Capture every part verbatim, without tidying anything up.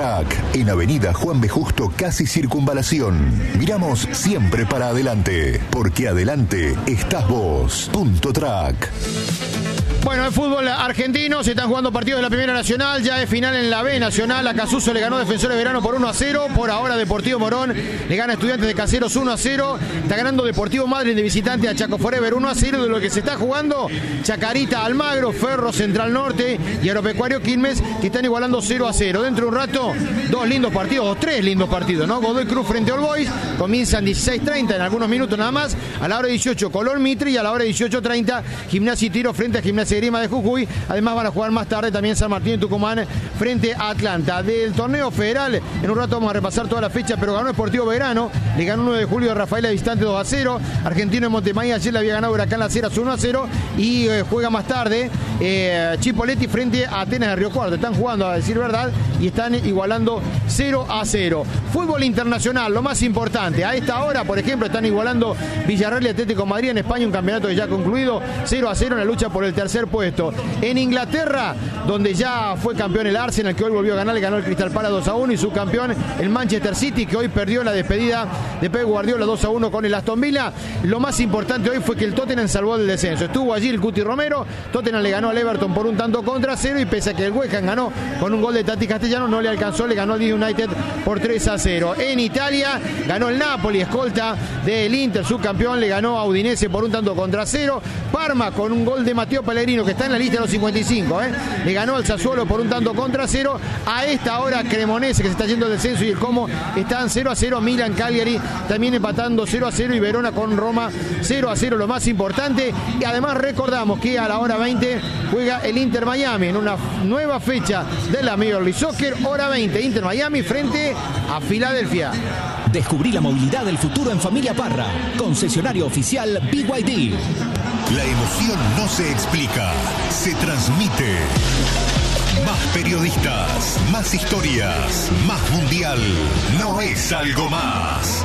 Track, en Avenida Juan B. Justo, casi Circunvalación. Miramos siempre para adelante, porque adelante estás vos. Punto Track. Bueno, el fútbol argentino, se están jugando partidos de la Primera Nacional, ya es final en la B Nacional. Acasuso le ganó a Defensores Verano por uno a cero. Por ahora Deportivo Morón le gana a Estudiantes de Caseros uno a cero. Está ganando Deportivo Madryn de visitante a Chaco Forever uno a cero. De lo que se está jugando, Chacarita Almagro, Ferro Central Norte y Agropecuario Quilmes, que están igualando cero a cero. Dentro de un rato, dos lindos partidos, o tres lindos partidos, ¿no? Godoy Cruz frente a All Boys, comienzan dieciséis treinta, en algunos minutos nada más. A la hora dieciocho, Colón Mitre, y a la hora dieciocho treinta, Gimnasia y Tiro frente a Gimnasia Grima de Jujuy. Además van a jugar más tarde también San Martín y Tucumán frente a Atlanta. Del torneo federal, en un rato vamos a repasar toda la fecha, pero ganó Sportivo Belgrano, le ganó nueve de julio a Rafaela de visitante dos a cero. Argentino en Montemaíz ayer le había ganado Huracán Las Heras uno a cero, y eh, juega más tarde eh, Chipoleti frente a Atenas de Río Cuarto. Están jugando, a decir verdad, y están igualando cero a cero. Fútbol internacional, lo más importante. A esta hora, por ejemplo, están igualando Villarreal y Atlético de Madrid en España, un campeonato que ya ha concluido, cero a cero en la lucha por el tercer puesto. En Inglaterra, donde ya fue campeón el Arsenal, que hoy volvió a ganar, le ganó el Crystal Palace dos a uno, y su campeón el Manchester City, que hoy perdió la despedida de Pep Guardiola dos a uno con el Aston Villa. Lo más importante hoy fue que el Tottenham salvó el descenso. Estuvo allí el Cuti Romero, Tottenham le ganó al Everton por un tanto contra cero, y pese a que el West Ham ganó con un gol de Tati Castellano, no le alcanzó, le ganó al United por tres a cero. En Italia ganó el Napoli, escolta del Inter, subcampeón, le ganó a Udinese por un tanto contra cero. Parma con un gol de Matteo Pellegrino, que está en la lista de los cincuenta y cinco, ¿eh? Le ganó al Sassuolo por un tanto contra cero. A esta hora Cremonese, que se está yendo al descenso, y el Como están cero a cero. Milan Cagliari también empatando cero a cero, y Verona con Roma cero a cero, lo más importante. Y además recordamos que a la hora veinte juega el Inter Miami en una nueva fecha de la Major League Soccer. Hora veinte, Inter Miami frente a Filadelfia. Descubrí la movilidad del futuro en Familia Parra, concesionario oficial B Y D. La emoción no se explica, se transmite. Más periodistas, más historias, más mundial. No es algo más.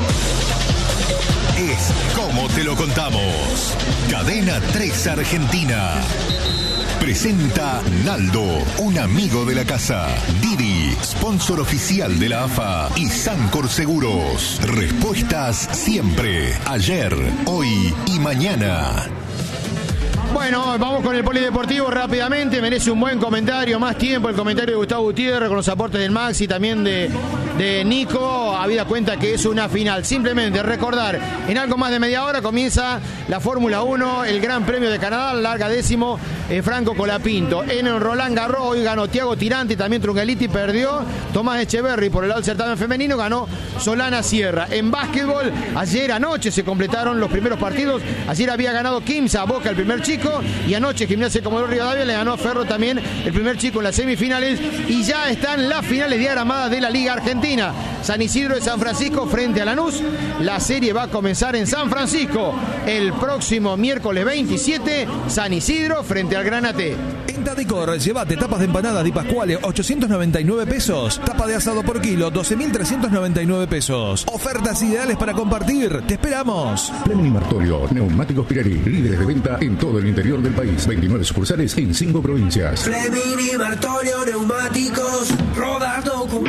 Es como te lo contamos. Cadena tres Argentina. Presenta Naldo, un amigo de la casa. Didi, sponsor oficial de la A F A. Y Sancor Seguros. Respuestas siempre. Ayer, hoy y mañana. Bueno, vamos con el polideportivo rápidamente. Merece un buen comentario, más tiempo el comentario de Gustavo Gutiérrez, con los aportes del Maxi y también de, de Nico, habida cuenta que es una final. Simplemente recordar, en algo más de media hora comienza la Fórmula uno, el Gran Premio de Canadá, larga décimo, eh, Franco Colapinto. En el Roland Garros hoy ganó Thiago Tirante, también Trungeliti perdió. Tomás Echeverry por el lado del certamen femenino, ganó Solana Sierra. En básquetbol, ayer anoche se completaron los primeros partidos. Ayer había ganado Quimsa a Boca, el primer chico, y anoche Gimnasia Comodoro Rivadavia le ganó a Ferro también, el primer chico, en las semifinales. Y ya están las finales diagramadas de la Liga Argentina. San Isidro de San Francisco frente a Lanús. La serie va a comenzar en San Francisco el próximo miércoles veintisiete. San Isidro frente al Granate. En Tadicor, llévate tapas de empanadas Di Pasquale, ochocientos noventa y nueve pesos. Tapa de asado por kilo, doce mil trescientos noventa y nueve pesos. Ofertas ideales para compartir. Te esperamos. Fleming Martorio, Neumáticos Pirelli, líderes de venta en todo el interior del país. veintinueve sucursales en cinco provincias. Fleming Martorio, neumáticos, rodando con...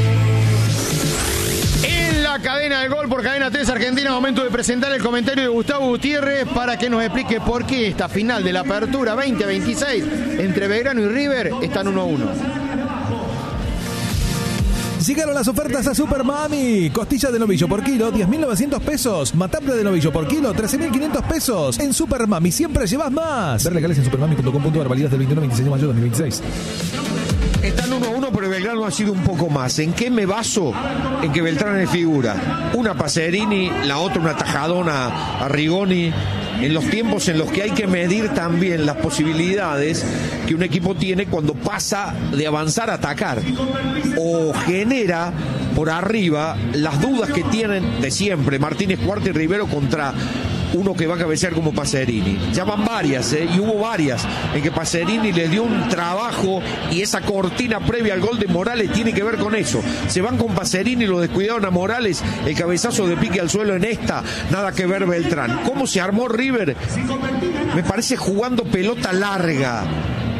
En la cadena del gol por Cadena tres Argentina, momento de presentar el comentario de Gustavo Gutiérrez para que nos explique por qué esta final de la Apertura veinte veintiséis entre Belgrano y River están uno a uno. Llegaron las ofertas a Super Mami. Costilla de novillo por kilo, diez mil novecientos pesos. Matambre de novillo por kilo, trece mil quinientos pesos. En Super Mami siempre llevas más. Ver legales en supermami punto com punto ar, válidas del veintiuno al veintiséis de mayo de dos mil veintiséés. Están uno a uno, pero Belgrano ha sido un poco más. ¿En qué me baso? En que Beltrán es figura. Una Pacerini, la otra una tajadona a Rigoni. En los tiempos en los que hay que medir también las posibilidades que un equipo tiene cuando pasa de avanzar a atacar. O genera por arriba las dudas que tienen de siempre Martínez Cuarta y Rivero contra uno que va a cabecear como Pacerini. Ya van varias, ¿eh? Y hubo varias en que Pacerini le dio un trabajo, y esa cortina previa al gol de Morales tiene que ver con eso. Se van con Pacerini, lo descuidaron a Morales, el cabezazo de pique al suelo en esta, nada que ver Beltrán. ¿Cómo se armó River? Me parece jugando pelota larga.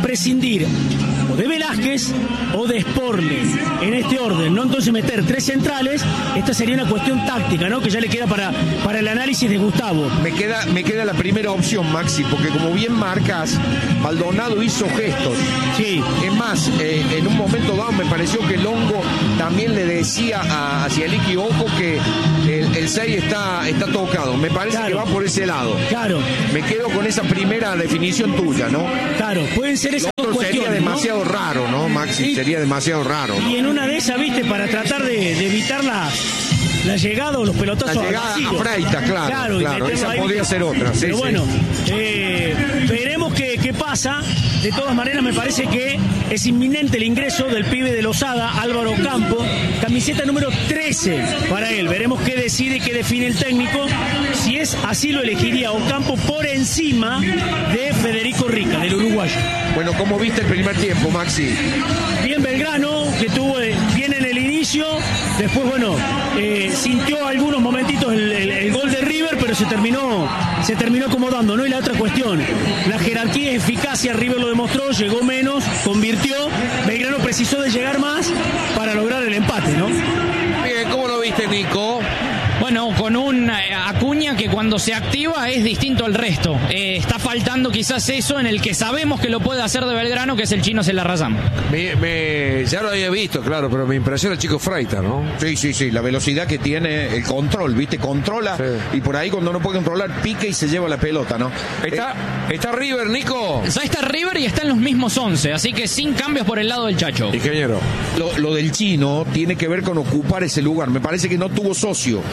prescindir o de Velázquez o de Sporle, en este orden, ¿no? Entonces meter tres centrales, esta sería una cuestión táctica, ¿no? Que ya le queda para, para el análisis de Gustavo. Me queda, me queda la primera opción, Maxi, porque como bien marcas, Maldonado hizo gestos. Sí. Es más, eh, en un momento dado me pareció que Longo también le decía a, a Cieliqui, ojo que el, el seis está, está tocado. Me parece claro. que va por ese lado. Claro. Me quedo con esa primera definición tuya, ¿no? Claro, pueden ser esas dos cuestiones, sería demasiado ¿no? raro, ¿no, Maxi? Sí. Sería demasiado raro, ¿no? Y en una de esas, viste, para tratar de, de evitar la, la llegada o los pelotazos la llegada a Freitas, claro, claro, claro. Esa ahí, podría ser otra. Sí, pero sí. bueno, eh, veremos qué, qué pasa. De todas maneras, me parece que es inminente el ingreso del pibe de Losada, Álvaro Campo, camiseta número trece para él. Veremos qué decide y qué define el técnico. Si es así, lo elegiría Ocampo por encima de Federico Rica, del uruguayo. Bueno, ¿cómo viste el primer tiempo, Maxi? Bien Belgrano, que tuvo bien en el inicio. Después, bueno, eh, sintió algunos momentitos el, el, el gol de River, pero se terminó, se terminó acomodando, ¿no? Y la otra cuestión, la jerarquía y eficacia, River lo demostró, llegó menos, convirtió. Belgrano precisó de llegar más para lograr el empate, ¿no? Bien, ¿cómo lo viste, Nico? Bueno, con un Acuña que cuando se activa es distinto al resto. Eh, está faltando quizás eso en el que sabemos que lo puede hacer de Belgrano, que es el chino Celarrayán. Me, me, ya lo había visto, claro, pero me impresiona el chico Freitas, ¿no? Sí, sí, sí, la velocidad que tiene, el control, ¿viste? Controla sí. Y por ahí cuando no puede controlar, pica y se lleva la pelota, ¿no? ¿Está, eh, ¿está River, Nico? Ya está River y está en los mismos once, así que sin cambios por el lado del Chacho. Ingeniero. Lo, lo del chino tiene que ver con ocupar ese lugar. Me parece que no tuvo socio.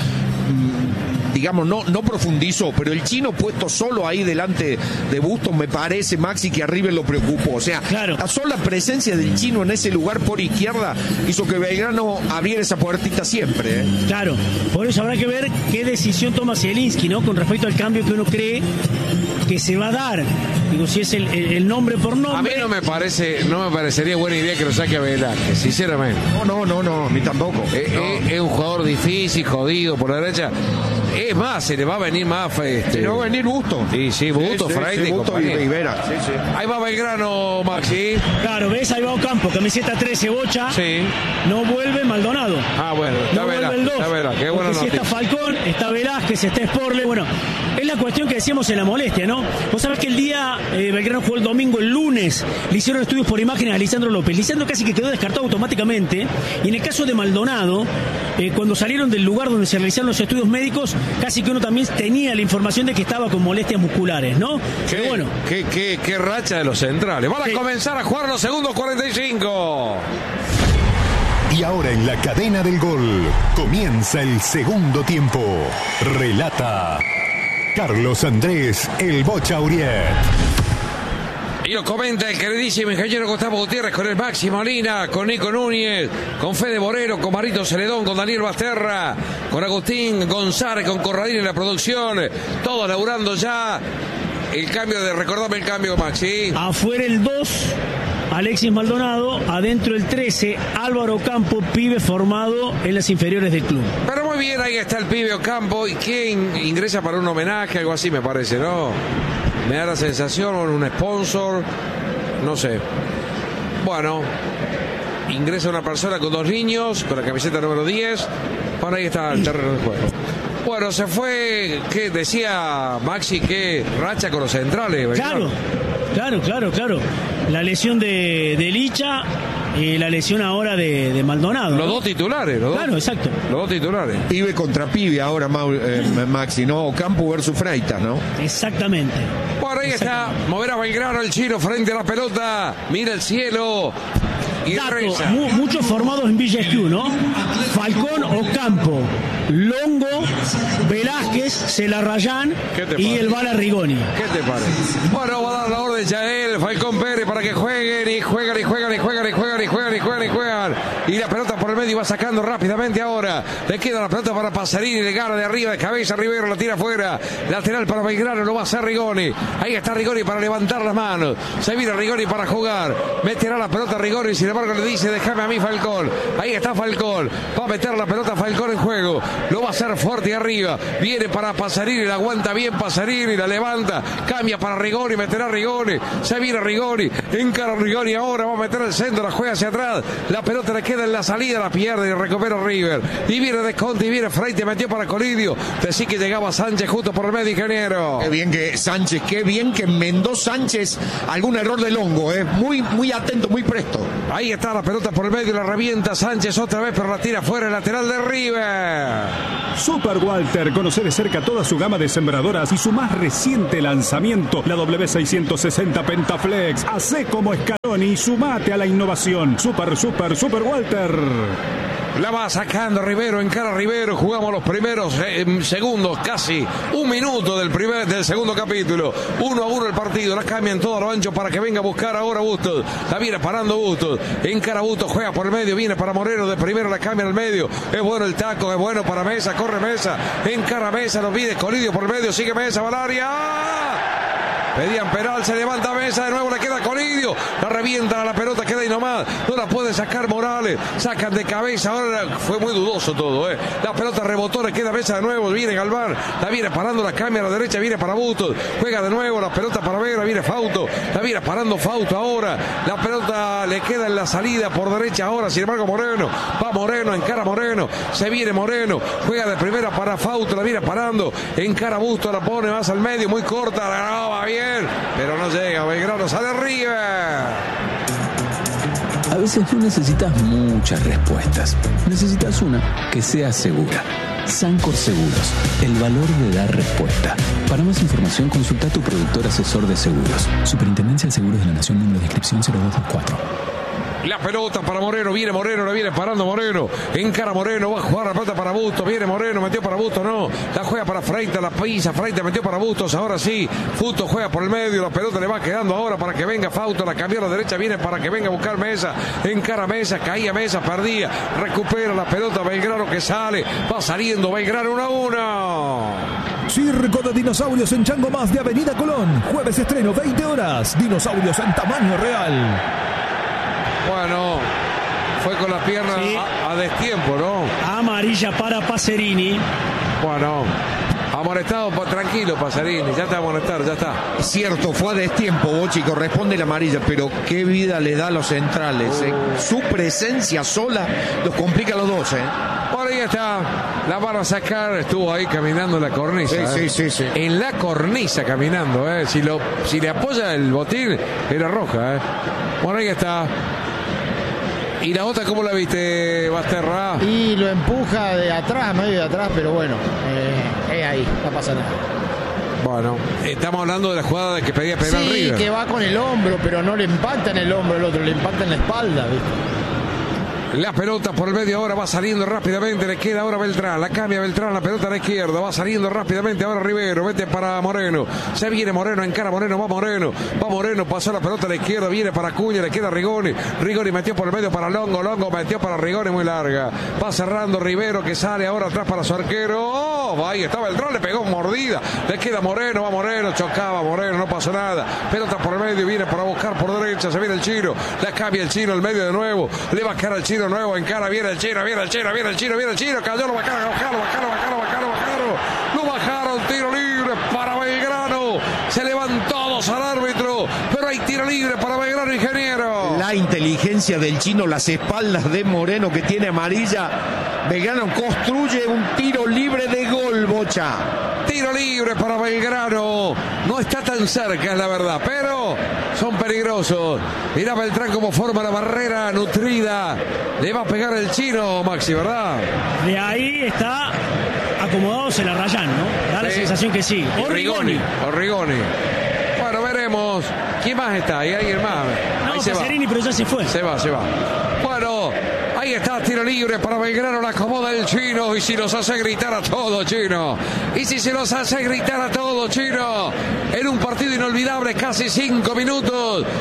Digamos, no, no profundizó, pero el chino puesto solo ahí delante de Bustos, me parece, Maxi, que a River lo preocupó. O sea, claro. La sola presencia del chino en ese lugar por izquierda hizo que Belgrano abriera esa puertita siempre. ¿eh? Claro, por eso habrá que ver qué decisión toma Zielinski, ¿no? Con respecto al cambio que uno cree que se va a dar. Digo, si es el, el, el nombre por nombre. A mí no me parece, no me parecería buena idea que lo saque a Velázquez, sinceramente. No, no, no, no, a mí tampoco. Es, no. es, es un jugador difícil, jodido por la derecha. Es más, se le va a venir más. Este... Se le va a venir Busto. Sí, sí, Busto, sí, sí, Freitas sí, Busto y Rivera. Sí, sí. Ahí va Belgrano, Maxi. Claro, ves, ahí va Ocampo, camiseta trece, Bocha. Sí. No vuelve Maldonado. Ah, bueno, no vuelve el dos. Qué buena si está Falcón, está Velázquez, está Sporle. Bueno, es la cuestión que decíamos en la molestia, ¿no? Vos sabés que el día eh, Belgrano jugó el domingo, el lunes, le hicieron estudios por imágenes a Lisandro López. Lisandro casi que quedó descartado automáticamente. Y en el caso de Maldonado, eh, cuando salieron del lugar donde se realizaron los estudios médicos, casi que uno también tenía la información de que estaba con molestias musculares, ¿no? Qué, Pero bueno. Qué, qué, qué racha de los centrales. Van a sí. comenzar a jugar los segundos cuarenta y cinco. Y ahora en la cadena del gol comienza el segundo tiempo. Relata Carlos Andrés El Bocha Uriet. Y lo comenta el queridísimo ingeniero Gustavo Gutiérrez con el Maxi Molina, con Nico Núñez, con Fede Borero, con Marito Celedón, con Daniel Basterra, con Agustín González, con Corradín en la producción. Todo laburando ya el cambio de... Recordame el cambio, Maxi. Afuera el dos, Alexis Maldonado. Adentro el trece, Álvaro Ocampo, pibe formado en las inferiores del club. Pero muy bien, ahí está el pibe Ocampo. ¿Y quién ingresa para un homenaje? Algo así me parece, ¿no? Me da la sensación, un sponsor, no sé. Bueno, ingresa una persona con dos niños, con la camiseta número diez. Bueno, ahí está el terreno del juego. Bueno, se fue, ¿qué decía Maxi? ¿Qué racha con los centrales? Claro, claro, claro, claro. La lesión de, de Licha y la lesión ahora de, de Maldonado. Los ¿no? dos titulares. Los claro, dos, exacto. Los dos titulares. Pibe contra pibe ahora, eh, Maxi, ¿no? Campo versus Freitas, ¿no? Exactamente. Bueno, ahí está. Mover a Belgrano el chino frente a la pelota. Mira el cielo. Y Dato, mu muchos formados en Villa Esquiú, ¿no? Falcón, Ocampo, Longo, Velázquez, Celarrayán y el Bala Rigoni. ¿Qué te parece? Bueno, va a dar la orden Yael, Falcón Pérez para que jueguen y juegan y juegan y juegan y juegan y juegan y juegan y juegan. Y la pelota por el medio va sacando rápidamente ahora. Le queda la pelota para Pasarini, le gana de arriba, de cabeza, Rivero la tira afuera. Lateral para Belgrano, lo va a hacer Rigoni. Ahí está Rigoni para levantar las manos. Se viene Rigoni para jugar. Meterá la pelota Rigoni, sin embargo le dice, déjame a mí Falcón. Ahí está Falcón. Va a meter la pelota Falcón en juego. Lo va a hacer fuerte arriba. Viene para Pasarini, la aguanta bien Pasarini, la levanta. Cambia para Rigoni, meterá Rigoni. Se viene Rigoni. Encara Rigoni ahora, va a meter el centro, la juega hacia atrás. La pelota le queda en la salida, la pierde y recupera River. Y viene Desconte y viene Freite, metió para Colidio. Decí que llegaba Sánchez justo por el medio, ingeniero. Qué bien que Sánchez, qué bien que enmendó Sánchez algún error de Longo, eh. muy, muy atento, muy presto. Ahí está la pelota por el medio, la revienta Sánchez otra vez, pero la tira fuera, el lateral de River. Super Walter, conoce de cerca toda su gama de sembradoras y su más reciente lanzamiento, la W seiscientos sesenta Pentaflex. Hacé como Scaloni y sumate a la innovación. Super, super, Super Walter. La va sacando Rivero, encara Rivero. Jugamos los primeros eh, segundos, casi un minuto del primer del segundo capítulo. Uno a uno el partido. La cambian todo a lo ancho para que venga a buscar ahora Bustos. La viene parando Bustos. Encara Bustos, juega por el medio, viene para Moreno. De primero la cambia al medio. Es bueno el taco, es bueno para Mesa. Corre Mesa. Encara Mesa, lo pide Colidio por el medio. Sigue Mesa, Valaria. Pedían penal, se levanta Mesa, de nuevo le queda Colidio, la revienta la pelota, queda ahí nomás, no la puede sacar Morales, sacan de cabeza, ahora fue muy dudoso todo, eh. La pelota rebotó, le queda Mesa de nuevo, viene Galván, la viene parando, la cambia a la derecha, viene para Bustos, juega de nuevo, la pelota para Vera, viene Fausto, la viene parando Fausto ahora, la pelota le queda en la salida por derecha ahora, sin embargo Moreno, va Moreno, encara Moreno, se viene Moreno, juega de primera para Fausto, la viene parando, encara Bustos, la pone más al medio, muy corta, la no, va bien. Pero no llega, Belgrano sale arriba. A veces no necesitas muchas respuestas. Necesitas una que sea segura. Sancor Seguros, el valor de dar respuesta. Para más información, consulta a tu productor asesor de seguros. Superintendencia de Seguros de la Nación, número de inscripción cero dos dos cuatro. La pelota para Moreno, viene Moreno, la viene parando Moreno, encara Moreno, va a jugar la pelota para Bustos, viene Moreno, metió para Bustos, no, la juega para Freite, la pisa, Freite metió para Bustos, ahora sí, Bustos juega por el medio, la pelota le va quedando ahora para que venga Fausto, la cambió a la derecha, viene para que venga a buscar Mesa, encara Mesa, caía Mesa, perdía, recupera la pelota Belgrano que sale, va saliendo Belgrano uno a uno. Circo de dinosaurios en Chango Más de Avenida Colón, jueves estreno, veinte horas, dinosaurios en tamaño real. Bueno, fue con las piernas sí. a, a destiempo, ¿no? Amarilla para Pacerini. Bueno, amonestado, tranquilo Pacerini, ya está amonestado, ya está. Es cierto, fue a destiempo, Bochi, corresponde la amarilla, pero qué vida le da a los centrales. ¿eh? Su presencia sola los complica a los dos, ¿eh? Por ahí está, la van a sacar, estuvo ahí caminando en la cornisa. Sí, ¿eh? sí, sí, sí. En la cornisa caminando, ¿eh? Si, lo, si le apoya el botín, era roja, ¿eh? Por ahí está. ¿Y la otra cómo la viste, Basterra? Y lo empuja de atrás, medio de atrás, pero bueno, eh, es ahí, no pasa nada. Bueno, estamos hablando de la jugada de que pedía penal sí, River. Sí, que va con el hombro, pero no le impacta en el hombro el otro, le impacta en la espalda, ¿viste? La pelota por el medio ahora va saliendo rápidamente, le queda ahora Beltrán, la cambia Beltrán, la pelota a la izquierda, va saliendo rápidamente ahora Rivero, vete para Moreno, se viene Moreno, encara Moreno, va Moreno, va Moreno, pasó la pelota a la izquierda, viene para Acuña, le queda Rigoni, Rigoni metió por el medio para Longo, Longo metió para Rigoni muy larga, va cerrando Rivero que sale ahora atrás para su arquero, oh, ahí está Beltrán, le pegó mordida, le queda Moreno, va Moreno, chocaba Moreno, no pasó nada, pelota por el medio, viene para buscar por derecha, se viene el Chino, la cambia el Chino al medio de nuevo, le va a caer al Chino nuevo, encara, viene el Chino, viene el Chino, viene el Chino, viene el Chino, cayó, lo bajaron, lo bajaron, lo bajaron, lo bajaron, lo bajaron, lo bajaron, tiro libre para Belgrano, se levantó dos al árbitro, pero hay tiro libre para Belgrano, ingeniero. La inteligencia del Chino, las espaldas de Moreno que tiene amarilla, Belgrano construye un tiro libre de gol, Bocha. Tiro libre para Belgrano, no está tan cerca, es la verdad, pero son peligrosos. Mirá Beltrán como forma la barrera nutrida, le va a pegar el Chino, Maxi, ¿verdad? De ahí está acomodados en la Rayán, ¿no? Da la sí. sensación que sí. Orrigoni. Orrigoni. Bueno, veremos. ¿Quién más está? ¿Hay alguien más? No, ahí se Pacerini, va. Pero ya se fue. Se va, se va. Bueno, ahí está, tiro libre para Belgrano, la acomoda el Chino, y si los hace gritar a todos, Chino, y si se los hace gritar a todos, Chino, en un partido inolvidable, casi cinco minutos de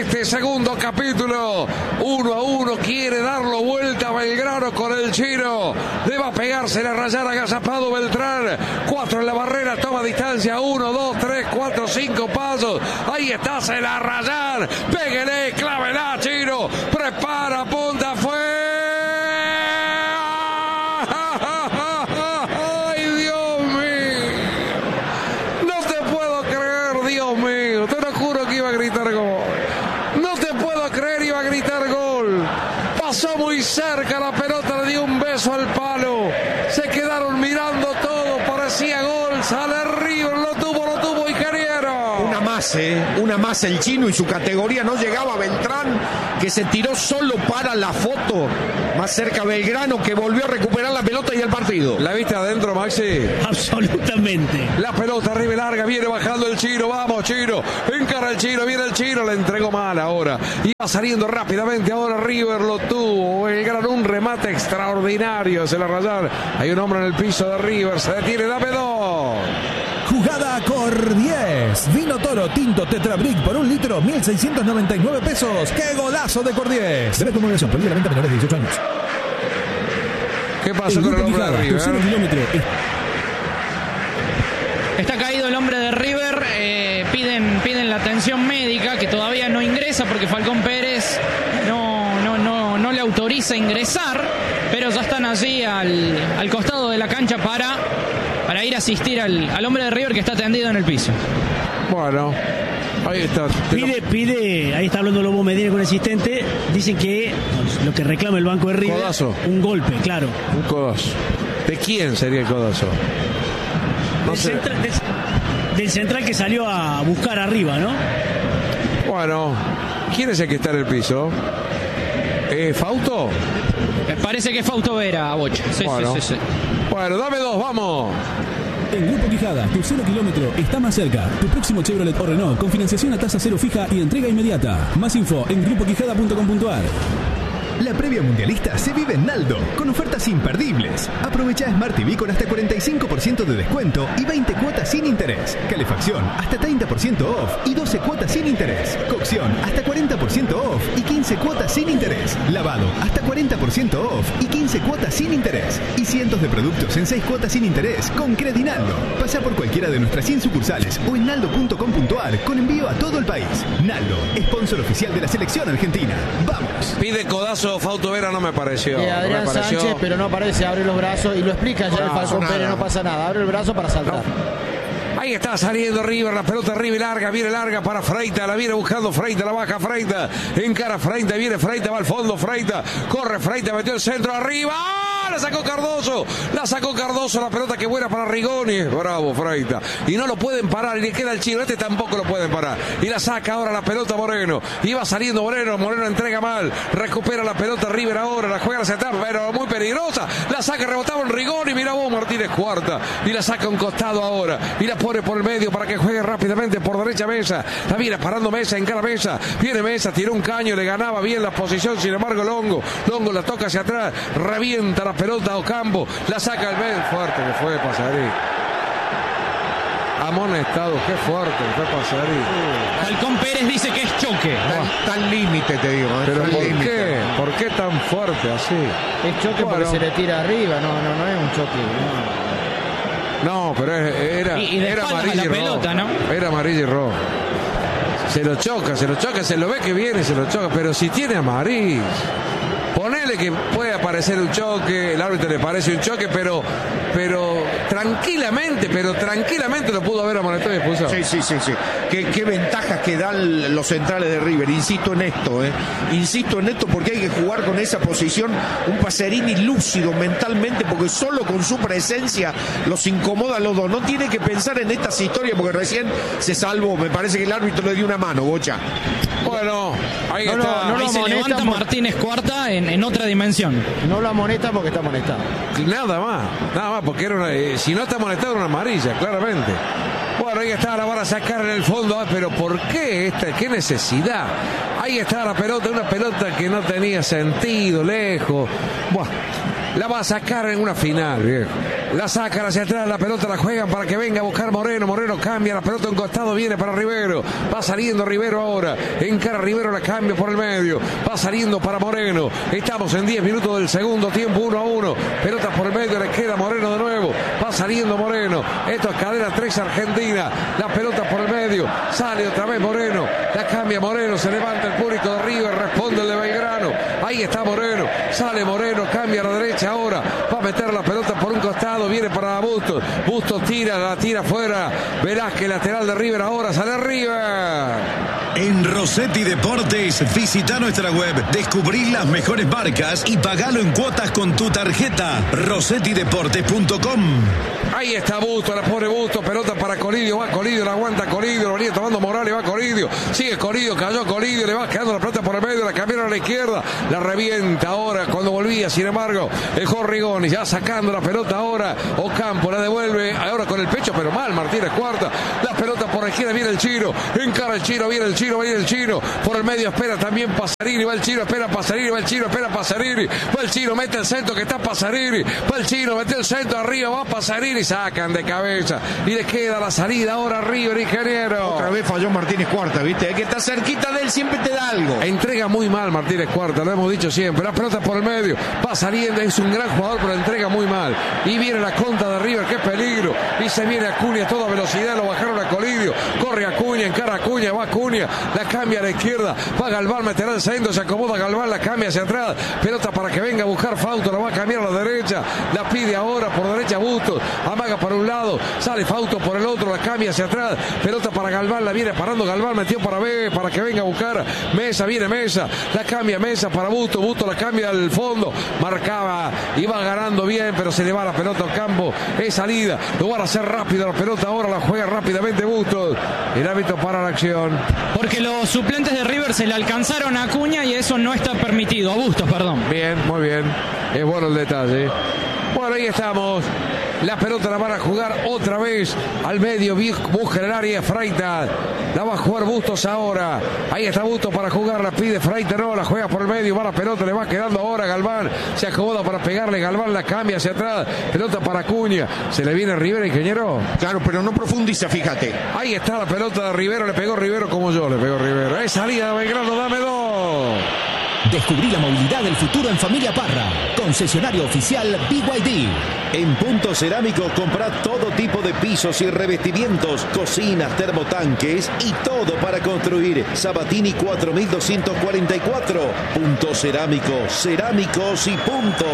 este segundo capítulo. Uno a uno quiere darlo vuelta Belgrano con el chino. Le va a pegarse la rayada agazapado Beltrán. Cuatro en la barrera, toma distancia. Uno, dos, tres, cuatro, cinco pasos. Ahí está, se la rayan. Péguele, clávela, chino. Prepara, punta, fue. Muy cerca la pelota, le dio un beso al palo, se quedaron mirando todo, parecía gol, sale River, lo tuvo, lo tuvo Ingeniero. Una más, eh, una más el chino y su categoría, no llegaba a Beltrán, que se tiró solo para la foto, más cerca Belgrano, que volvió a recuperar la pelota y el partido. ¿La viste adentro, Maxi? Absolutamente. La pelota arriba larga, viene bajando el chino, vamos chino, encara el chino, viene el chino, le entregó mal ahora, y va saliendo rápidamente ahora River, lo tuvo, Belgrano, un remate extraordinario, se la rayaron, hay un hombre en el piso de River, se detiene, dame dos. Jugada Cor diez. Vino Toro Tinto Tetrabric por un litro, mil seiscientos noventa y nueve pesos. ¡Qué golazo de Cor diez! Debe tu moderación, prohibida la venta a menores de dieciocho años. ¿Qué pasa con el hombre de River? Está caído el hombre de River, eh, piden, piden la atención médica, que todavía no ingresa porque Falcón Pérez no, no, no, no le autoriza ingresar, pero ya están allí al, al costado de la cancha para, para ir a asistir al, al hombre de River que está tendido en el piso. Bueno, ahí está. Pide, pide, ahí está hablando Lobo Medina con el asistente, dicen que lo que reclama el banco de River, codazo. Un golpe, claro. Un codazo. ¿De quién sería el codazo? No del, sé. central, del, del central que salió a buscar arriba, ¿no? Bueno, ¿quién es el que está en el piso? ¿Eh, ¿Fausto? Me parece que es Fausto Vera, Bocha. Sí, bueno. sí, sí, sí. Bueno, dame dos, vamos. En Grupo Quijada, tu cero kilómetro está más cerca. Tu próximo Chevrolet o Renault con financiación a tasa cero fija y entrega inmediata. Más info en grupo quijada punto com punto a r. La previa mundialista se vive en Naldo, con ofertas imperdibles. Aprovecha Smart T V con hasta cuarenta y cinco por ciento de descuento y veinte cuotas sin interés. Calefacción hasta treinta por ciento off y doce cuotas sin interés. Cocción hasta cuarenta por ciento off y quince cuotas sin interés. Lavado hasta cuarenta por ciento off y quince cuotas sin interés. Y cientos de productos en seis cuotas sin interés con Credinaldo. Pasa por cualquiera de nuestras cien sucursales o en naldo punto com punto a r con envío a todo el país. Naldo, sponsor oficial de la selección argentina. ¡Vamos! Pide codazo Fausto Vera, no me pareció. Eh, Adrián no me pareció. Sánchez, pero no aparece, abre los brazos y lo explica ya no, el Falcón nada. Pérez, no pasa nada, abre el brazo para saltar. No. Ahí está saliendo River, la pelota arriba y larga, viene larga para Freita, la viene buscando Freita, la baja Freita, encara Freita, viene Freita, va al fondo Freita, corre Freita, metió el centro arriba, ¡ah! La sacó Cardoso, la sacó Cardoso, la pelota que buena para Rigoni, bravo Freita, y no lo pueden parar, y le queda el chino, este tampoco lo pueden parar, y la saca ahora la pelota Moreno, y va saliendo Moreno, Moreno entrega mal, recupera la pelota River ahora, la juega hacia atrás, pero muy peligrosa, la saca, rebotaba en Rigoni, mira vos Martínez cuarta, y la saca a un costado ahora, y la pone por el medio para que juegue rápidamente por derecha Mesa, la viene parando Mesa, encara Mesa, viene Mesa, tiró un caño, le ganaba bien la posición, sin embargo Longo, Longo la toca hacia atrás, revienta la pelota a Ocampo, la saca el medio, fuerte que fue Pasarí, amonestado, qué fuerte que fue Pasarí. Falcón Pérez dice que es choque. Tan, tan límite te digo, ¿eh? Pero tan ¿por límite. qué? ¿Por qué tan fuerte así? Es choque Bueno. porque se le tira arriba, no, no, no es un choque. No. No, pero es- era, Y- y de era espaldas a amarillo la y rojo. pelota, ¿no? Era amarillo y rojo. Se lo choca, se lo choca, se lo ve que viene, se lo choca, pero si tiene amarillo. Ponele que puede aparecer un choque, el árbitro le parece un choque, pero pero tranquilamente, pero tranquilamente lo pudo haber amonestado y expulsado. Sí, sí, sí, sí. Qué, qué ventajas que dan los centrales de River. Insisto en esto, ¿eh? Insisto en esto porque hay que jugar con esa posición. Un Pacerini lúcido mentalmente porque solo con su presencia los incomoda a los dos. No tiene que pensar en estas historias porque recién se salvó. Me parece que el árbitro le dio una mano, Bocha. Bueno, ahí No, está. no, no Ahí lo se amonestan levanta por- Martínez Cuarta en, en otra dimensión. No lo amonesta porque está amonestado. Nada más, nada más, porque era una, eh, si no está amonestado era una amarilla, claramente. Bueno, ahí está, la van a sacar en el fondo, ah, pero ¿por qué esta? ¿Qué necesidad? Ahí está la pelota, una pelota que no tenía sentido, lejos. Buah. La va a sacar en una final, viejo. La sacan hacia atrás, la pelota la juegan para que venga a buscar Moreno. Moreno cambia, la pelota en costado, viene para Rivero. Va saliendo Rivero ahora. Encara Rivero, la cambia por el medio. Va saliendo para Moreno. Estamos en diez minutos del segundo tiempo, uno a uno. Pelota por el medio, le queda Moreno de nuevo. Va saliendo Moreno. Esto es cadena tres Argentina. La pelota por el medio. Sale otra vez Moreno. La cambia Moreno. Se levanta el público de River. Responde el de Belgrano. Ahí está Moreno. Sale Moreno. Cambia a la derecha ahora. Va a meter la pelota por un costado. Viene para Bustos. Bustos tira. La tira fuera. Velázquez, lateral de River ahora. Sale River. En Rossetti Deportes, visita nuestra web, descubrí las mejores marcas y pagalo en cuotas con tu tarjeta. rossetti deportes punto com. Ahí está Bustos, la pone Bustos, pelota para Colidio, va Colidio, la aguanta Colidio, lo venía tomando Morales, va Colidio, sigue Colidio, cayó Colidio, le va quedando la pelota por el medio, la cambiaron a la izquierda, la revienta ahora cuando volvía, sin embargo, el Jorge Rigoni, ya sacando la pelota ahora, Ocampo la devuelve, ahora con el pecho, pero mal, Martínez cuarta, la pelota por la izquierda, viene el Chino, encara el Chino, viene el Chino, viene el Chino, por el medio espera también Pasarini, va el Chino, espera Pasarini, va el Chino, espera Pasarini, va el Chino, mete el centro que está Pasarini, va el Chino, mete el centro arriba, va Pasarini, sacan de cabeza y le queda la salida ahora River, ingeniero. Otra vez falló Martínez Cuarta, ¿viste? El que está cerquita de él siempre te da algo. Entrega muy mal Martínez Cuarta, lo hemos dicho siempre. La pelota por el medio, va saliendo, es un gran jugador, pero entrega muy mal. Y viene la contra de River, qué peligro. Y se viene Acuña a toda velocidad, lo bajaron a Colidio. Corre Acuña, encara Acuña, va Acuña, la cambia a la izquierda, va Galván, meterá el centro, se acomoda Galván, la cambia hacia atrás. Pelota para que venga a buscar Fausto, la va a cambiar a la derecha, la pide ahora por derecha Bustos, amaga para un lado, sale Fausto por el otro, la cambia hacia atrás, pelota para Galván, la viene parando Galván, metió para B, para que venga a buscar Mesa, viene Mesa, la cambia Mesa para Bustos, Bustos la cambia al fondo, marcaba, iba ganando bien, pero se le va la pelota al campo, es salida, lo van a hacer rápido la pelota, ahora la juega rápidamente Bustos, el árbitro para la acción. Porque los suplentes de River se le alcanzaron a Acuña y eso no está permitido, a Bustos, perdón. Bien, muy bien, es bueno el detalle. Bueno, ahí estamos. La pelota la van a jugar otra vez al medio, busca el área Freitas, la va a jugar Bustos ahora, ahí está Bustos para jugar, la pide Freitas, no, la juega por el medio, va la pelota, le va quedando ahora Galván, se acomoda para pegarle, Galván la cambia hacia atrás, pelota para Acuña, se le viene Rivero, ingeniero. Claro, pero no profundiza, fíjate. Ahí está la pelota de Rivero, le pegó Rivero como yo, le pegó Rivero, es salida de Belgrano, dame dos. Descubrí la movilidad del futuro en Familia Parra. Concesionario oficial B Y D. En Punto Cerámico comprá todo tipo de pisos y revestimientos, cocinas, termotanques y todo para construir. Sabatini cuatro mil doscientos cuarenta y cuatro. Punto Cerámico, cerámicos y punto.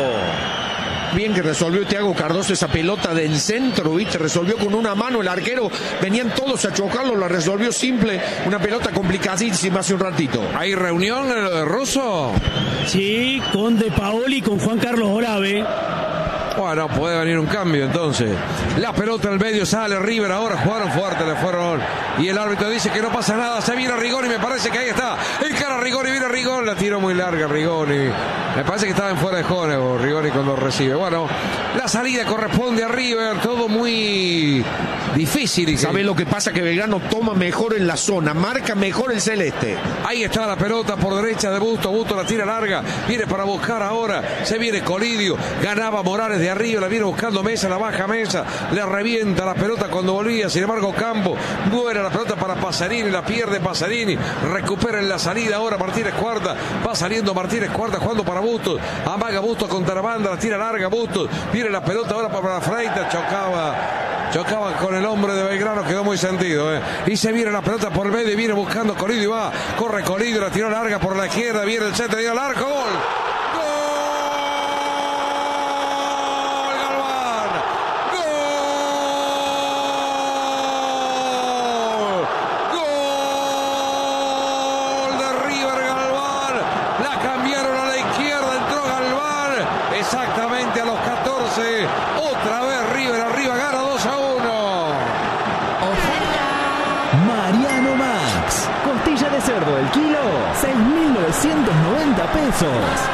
Bien que resolvió Thiago Cardoso esa pelota del centro, ¿viste? Resolvió con una mano el arquero, venían todos a chocarlo, la resolvió simple, una pelota complicadísima hace un ratito. ¿Hay reunión en lo de Russo? Sí, con De Paoli y con Juan Carlos Orave. Bueno, puede venir un cambio entonces. La pelota en el medio, sale River, ahora jugaron fuerte, le fueron. Y el árbitro dice que no pasa nada, se viene Rigoni, me parece que ahí está. El cara Rigoni, viene Rigoni, la tiró muy larga Rigoni. Me parece que estaba en fuera de juego Rigoni cuando recibe. Bueno, la salida corresponde a River, todo muy difícil. ¿Sabés lo que pasa? Que Belgrano toma mejor en la zona, marca mejor el celeste. Ahí está la pelota por derecha de Bustos, Bustos la tira larga, viene para buscar ahora, se viene Colidio, ganaba Morales de arriba, la viene buscando Mesa, la baja Mesa, le revienta la pelota cuando volvía, sin embargo Campo, buena la pelota para Pasarini, la pierde Pasarini, recupera en la salida ahora Martínez Cuarta, va saliendo Martínez Cuarta jugando para Bustos, amaga Bustos contra la banda, la tira larga Bustos, viene la pelota ahora para Freitas, chocaba, chocaba con el hombre de Belgrano, quedó muy sentido, eh. Y se viene la pelota por el medio, y viene buscando Colidio, y va, corre Colidio, la tiró larga por la izquierda, viene el centro, y el arco, gol. seis mil novecientos noventa pesos.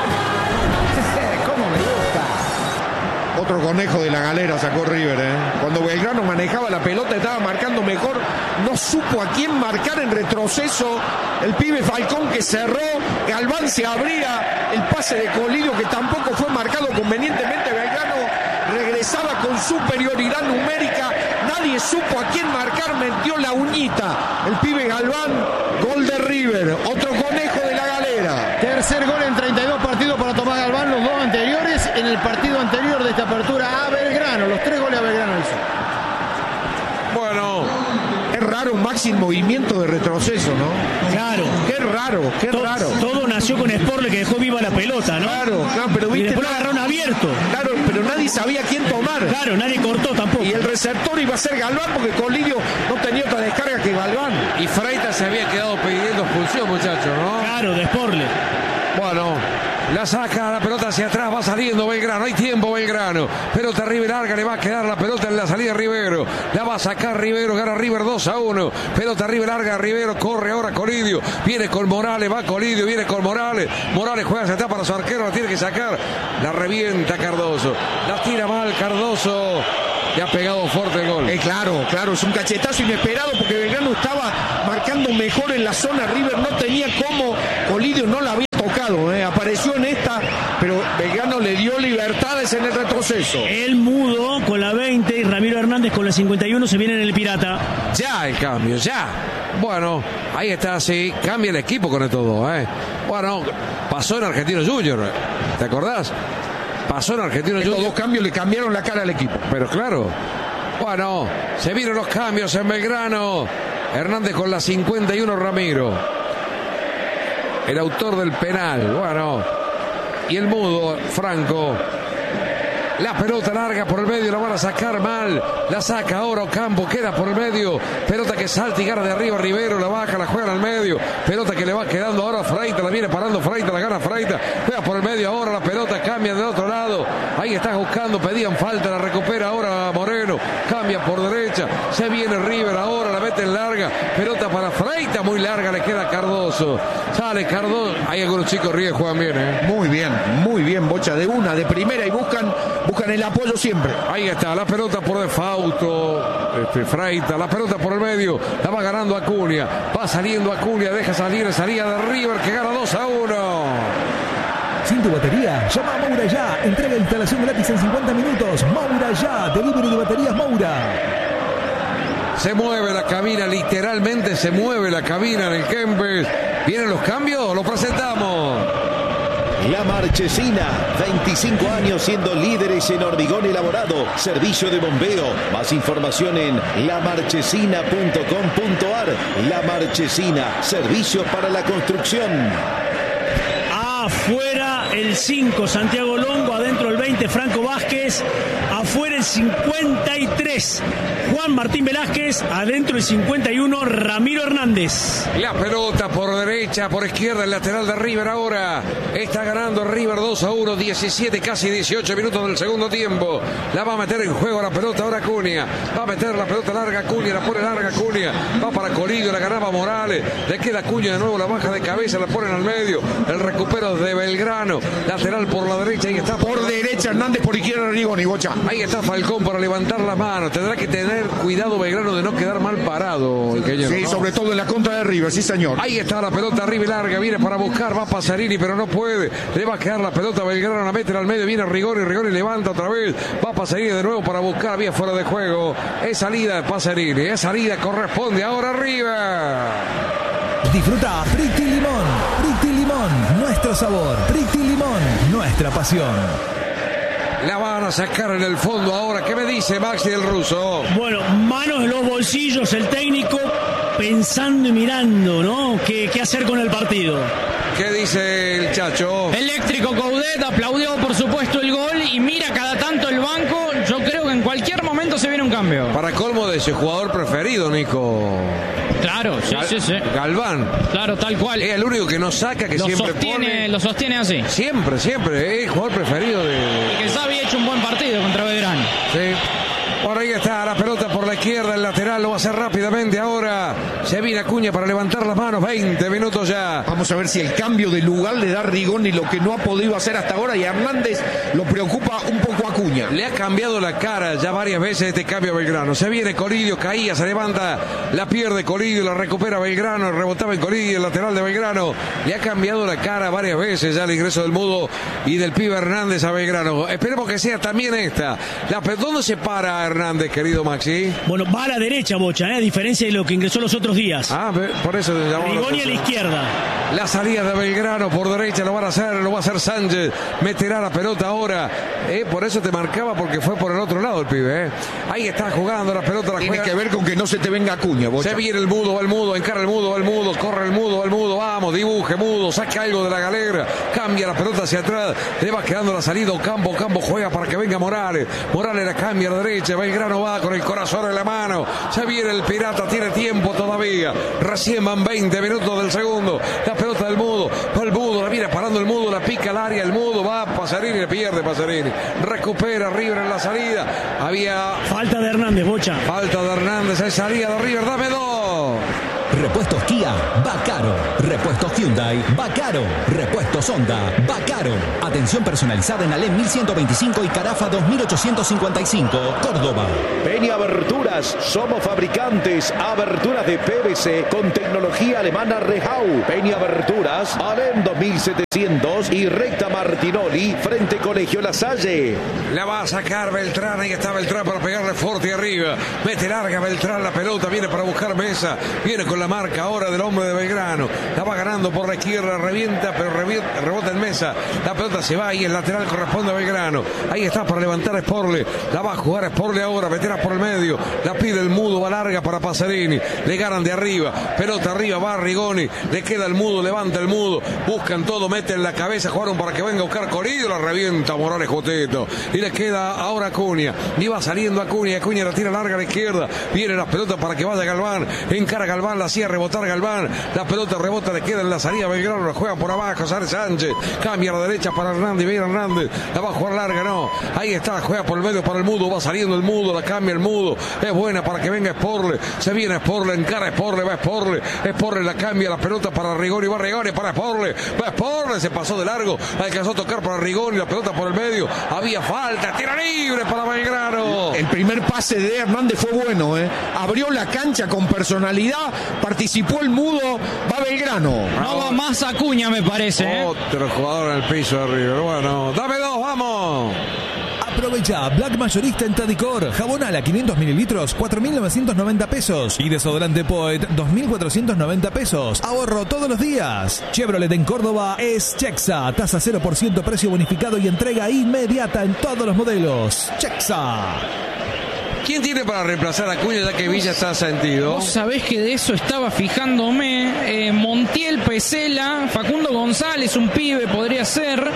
¿Cómo me gusta? Otro conejo de la galera sacó River, ¿eh? Cuando Belgrano manejaba la pelota, estaba marcando mejor, no supo a quién marcar en retroceso el pibe Falcón que cerró, Galván se abría, el pase de Colidio que tampoco fue marcado convenientemente, Belgrano regresaba con superioridad numérica, nadie supo a quién marcar, metió la uñita, el pibe Galván, gol de River, otro conejo de la galera. Tercer gol en treinta y dos partidos para Tomás Galván, los dos anteriores en el partido anterior de esta apertura a Belgrano, los tres goles a Belgrano. Bueno, es raro Maxi en movimiento de retroceso, ¿no? Claro. Qué raro, qué todo, raro. Todo nació con Sporle que dejó viva la pelota, ¿no? Claro, claro, pero viste. Y después lo agarraron abierto. Claro, pero nadie sabía quién tomar. Claro, nadie cortó tampoco. Y el receptor iba a ser Galván porque Colidio no tenía otra descarga que Galván. Y Freitas se había quedado pidiendo expulsión, muchachos, ¿no? Claro, de Sporle. Bueno, la saca la pelota hacia atrás, va saliendo Belgrano, hay tiempo Belgrano, pelota River larga, le va a quedar la pelota en la salida Rivero, la va a sacar Rivero, gana River dos a uno, pelota River larga, Rivero corre ahora Colidio, viene con Morales, va Colidio, viene con Morales, Morales juega hacia atrás para su arquero, la tiene que sacar, la revienta Cardoso, la tira mal Cardoso. Le ha pegado fuerte el gol. Eh, claro, claro, es un cachetazo inesperado porque Belgrano estaba marcando mejor en la zona. River no tenía cómo, Colidio no la había tocado, eh. Apareció en esta, pero Belgrano le dio libertades en el retroceso. El mudo con la veinte y Ramiro Hernández con la cincuenta y uno se viene en el Pirata. Ya el cambio, ya. Bueno, ahí está, sí, cambia el equipo con esto dos, eh. Bueno, pasó en Argentino Junior, ¿te acordás? Pasó en Argentino Estos Junior. dos cambios le cambiaron la cara al equipo. Pero claro, bueno, se vienen los cambios en Belgrano. Hernández con la cincuenta y uno, Ramiro, el autor del penal. Bueno, y el mudo, Franco. La pelota larga por el medio, la van a sacar mal. La saca ahora Ocampo, queda por el medio. Pelota que salta y gana de arriba Rivero, la baja, la juega al medio. Pelota que le va quedando ahora a Freita, la viene parando Freita, la gana Freita. Juega por el medio ahora, la pelota cambia del otro lado. Ahí está buscando, pedían falta, la recupera ahora Moreno. Cambia por derecha, se viene River ahora, la mete en larga. Pelota para Freita, muy larga, le queda Cardoso. Sale Cardoso. Hay algunos chicos Ríos juegan bien, ¿eh? Muy bien, muy bien, Bocha, de una, de primera y buscan, buscan el apoyo siempre. Ahí está, la pelota por Defauto, este, Freita, la pelota por el medio, la va ganando Acuña, va saliendo Acuña, deja salir, salida de River que gana dos a uno. Sin tu batería, llama a Moura Ya. Entrega e instalación gratis en cincuenta minutos. Moura Ya, delivery de baterías Moura. Se mueve la cabina, literalmente se mueve la cabina en el Kempes. ¿Vienen los cambios? Los presentamos. La Marchesina, veinticinco años siendo líderes en hormigón elaborado, servicio de bombeo. Más información en la marchesina punto com punto ar. La Marchesina, servicio para la construcción. Afuera el cinco, Santiago Longo. Adentro el veinte, Franco Vázquez. Afuera el cincuenta y tres, Juan Martín Velázquez. Adentro el cincuenta y uno, Ramiro Hernández. La pelota por derecha, por izquierda, el lateral de River ahora. Está ganando River dos a uno, diecisiete, casi dieciocho minutos del segundo tiempo. La va a meter en juego la pelota ahora Acuña. Va a meter la pelota larga Acuña, la pone larga Acuña. Va para Colidio, la ganaba Morales. Le queda Acuña de nuevo, la baja de cabeza, la ponen al medio. El recupero de Belgrano. Lateral por la derecha, ahí está. Por derecha Hernández, por izquierda Rigoni, Bocha. Ahí está Falcón para levantar la mano. Tendrá que tener cuidado Belgrano de no quedar mal parado. El que sí, ¿no? Sobre todo en la contra de River, sí señor. Ahí está la pelota arriba y larga. Viene para buscar, va Pasarini, pero no puede. Le va a quedar la pelota a Belgrano, la mete al medio. Viene Rigoni, Rigoni levanta otra vez. Va Pasarini de nuevo para buscar. Vía fuera de juego. Es salida de Pasarini. Es salida, corresponde ahora arriba. Disfruta Pretty Limón. Pretty Limón, nuestro sabor. Pretty Limón, nuestra pasión. La van a sacar en el fondo ahora. ¿Qué me dice Maxi del Ruso? Bueno, manos en los bolsillos, el técnico pensando y mirando, ¿no? ¿Qué, qué hacer con el partido? ¿Qué dice el Chacho? Eléctrico Coudet aplaudió por supuesto el gol y mira cada tanto el banco. Yo creo que en cualquier momento se viene un cambio. Para colmo de ese jugador preferido, Nico. Claro, sí, Gal- sí, sí. Galván. Claro, tal cual. Es el único que no saca, que lo siempre sostiene, pone. Lo sostiene así. Siempre, siempre. Es el jugador preferido de... Y que Xavi ha hecho un buen partido contra Belgrano. Sí. Por ahí está la pelota por la izquierda, el lateral lo va a hacer rápidamente ahora. Se viene Acuña para levantar las manos. veinte minutos ya. Vamos a ver si el cambio de lugar le da a Rigoni lo que no ha podido hacer hasta ahora, y a Hernández lo preocupa un poco Acuña. Le ha cambiado la cara ya varias veces este cambio a Belgrano. Se viene Coridio, caía, se levanta, la pierde Coridio, la recupera Belgrano, rebotaba en Coridio, el lateral de Belgrano. Le ha cambiado la cara varias veces ya el ingreso del Mudo y del pibe Hernández a Belgrano. Esperemos que sea también esta. La, ¿Dónde se para Hernández, querido Maxi? Bueno, va a la derecha, Bocha, ¿eh? A diferencia de lo que ingresó los otros días. Ah, por eso se llamó. Rigoni a la izquierda. La salida de Belgrano por derecha lo van a hacer, lo va a hacer Sánchez. Meterá la pelota ahora. Eh, por eso te marcaba, porque fue por el otro lado el pibe. Eh. Ahí está jugando la pelota. La Tiene juega. que ver con que no se te venga Acuña, Bocha. Se viene el Mudo, va el Mudo, encara el Mudo, va el Mudo, corre el Mudo, va el Mudo, vamos, dibuje Mudo, saca algo de la galera, cambia la pelota hacia atrás, le va quedando la salida Ocampo, Ocampo juega para que venga Morales, Morales la cambia a la derecha, Belgrano va con el corazón en la mano, se viene el Pirata, tiene tiempo todavía, recién van veinte minutos del segundo, la pelota del Mudo, va el Mudo, la viene parando el Mudo, la pica al área, el Mudo va, Pasarini le pierde Pasarini, recupera River en la salida, había... Falta de Hernández, Bocha. Falta de Hernández, hay salida de River, dame dos. Repuestos Kia, Bacaro. Repuestos Hyundai, Bacaro. Repuestos Honda, Bacaro. Atención personalizada en Alem mil ciento veinticinco y Carafa dos mil ochocientos cincuenta y cinco, Córdoba. Peña Aberturas, somos fabricantes, aberturas de P V C con tecnología alemana Rehau. Peña Aberturas, Alem dos mil setecientos y Recta Martinoli, frente Colegio La Salle. La va a sacar Beltrán, ahí está Beltrán para pegarle fuerte arriba. Mete larga Beltrán la pelota, viene para buscar Mesa, viene con la marca ahora del hombre de Belgrano. La va ganando por la izquierda, revienta, pero revienta, rebota en Mesa. La pelota se va y el lateral corresponde a Belgrano. Ahí está para levantar a Sporle. La va a jugar a Sporle ahora, meterá por el medio. La pide el Mudo, va larga para Pasarini. Le ganan de arriba, pelota arriba, va Rigoni. Le queda el Mudo, levanta el Mudo. Buscan todo, meten la cabeza, jugaron para que venga a buscar Coridio. La revienta Morales Joteto. Y le queda ahora Acuña. Y va saliendo Acuña. Acuña la tira larga a la izquierda. Viene la pelota para que vaya Galván. Encara Galván, la hacía rebotar Galván. La pelota rebota, le queda en la salida Belgrano. La juega por abajo, sale Sánchez. Cambia a la derecha para Hernández. Viene Hernández. La va a jugar larga, no. Ahí está, juega por el medio para el Mudo. Va saliendo el Mudo, la cambia el Mudo. Es buena para que venga Sporle. Se viene Sporle, encara Sporle, va Sporle. Sporle la cambia la pelota para Rigoni. Va Rigoni para Sporle. Va Sporle, se pasó de largo. Alcanzó a tocar para Rigoni. La pelota por el medio. Había falta. Tira libre para Belgrano. El primer pase de Hernández fue bueno, ¿eh? Abrió la cancha con personalidad. Participó el Mudo. Va Belgrano. No va más Acuña, me parece. ¿eh? Otro jugador en el piso de River. Bueno, dame dos, vamos. Aprovecha Black Mayorista en Tadicor. Jabón Ala quinientos mililitros, cuatro mil novecientos noventa pesos. Y desodorante Poet, dos mil cuatrocientos noventa pesos. Ahorro todos los días. Chevrolet en Córdoba es Chexa. Tasa cero por ciento, precio bonificado y entrega inmediata en todos los modelos. Chexa. ¿Quién tiene para reemplazar a Acuña ya que Villa está sentido? Vos sabés que de eso estaba fijándome. Eh, Montiel, Pesela, Facundo González, un pibe podría ser.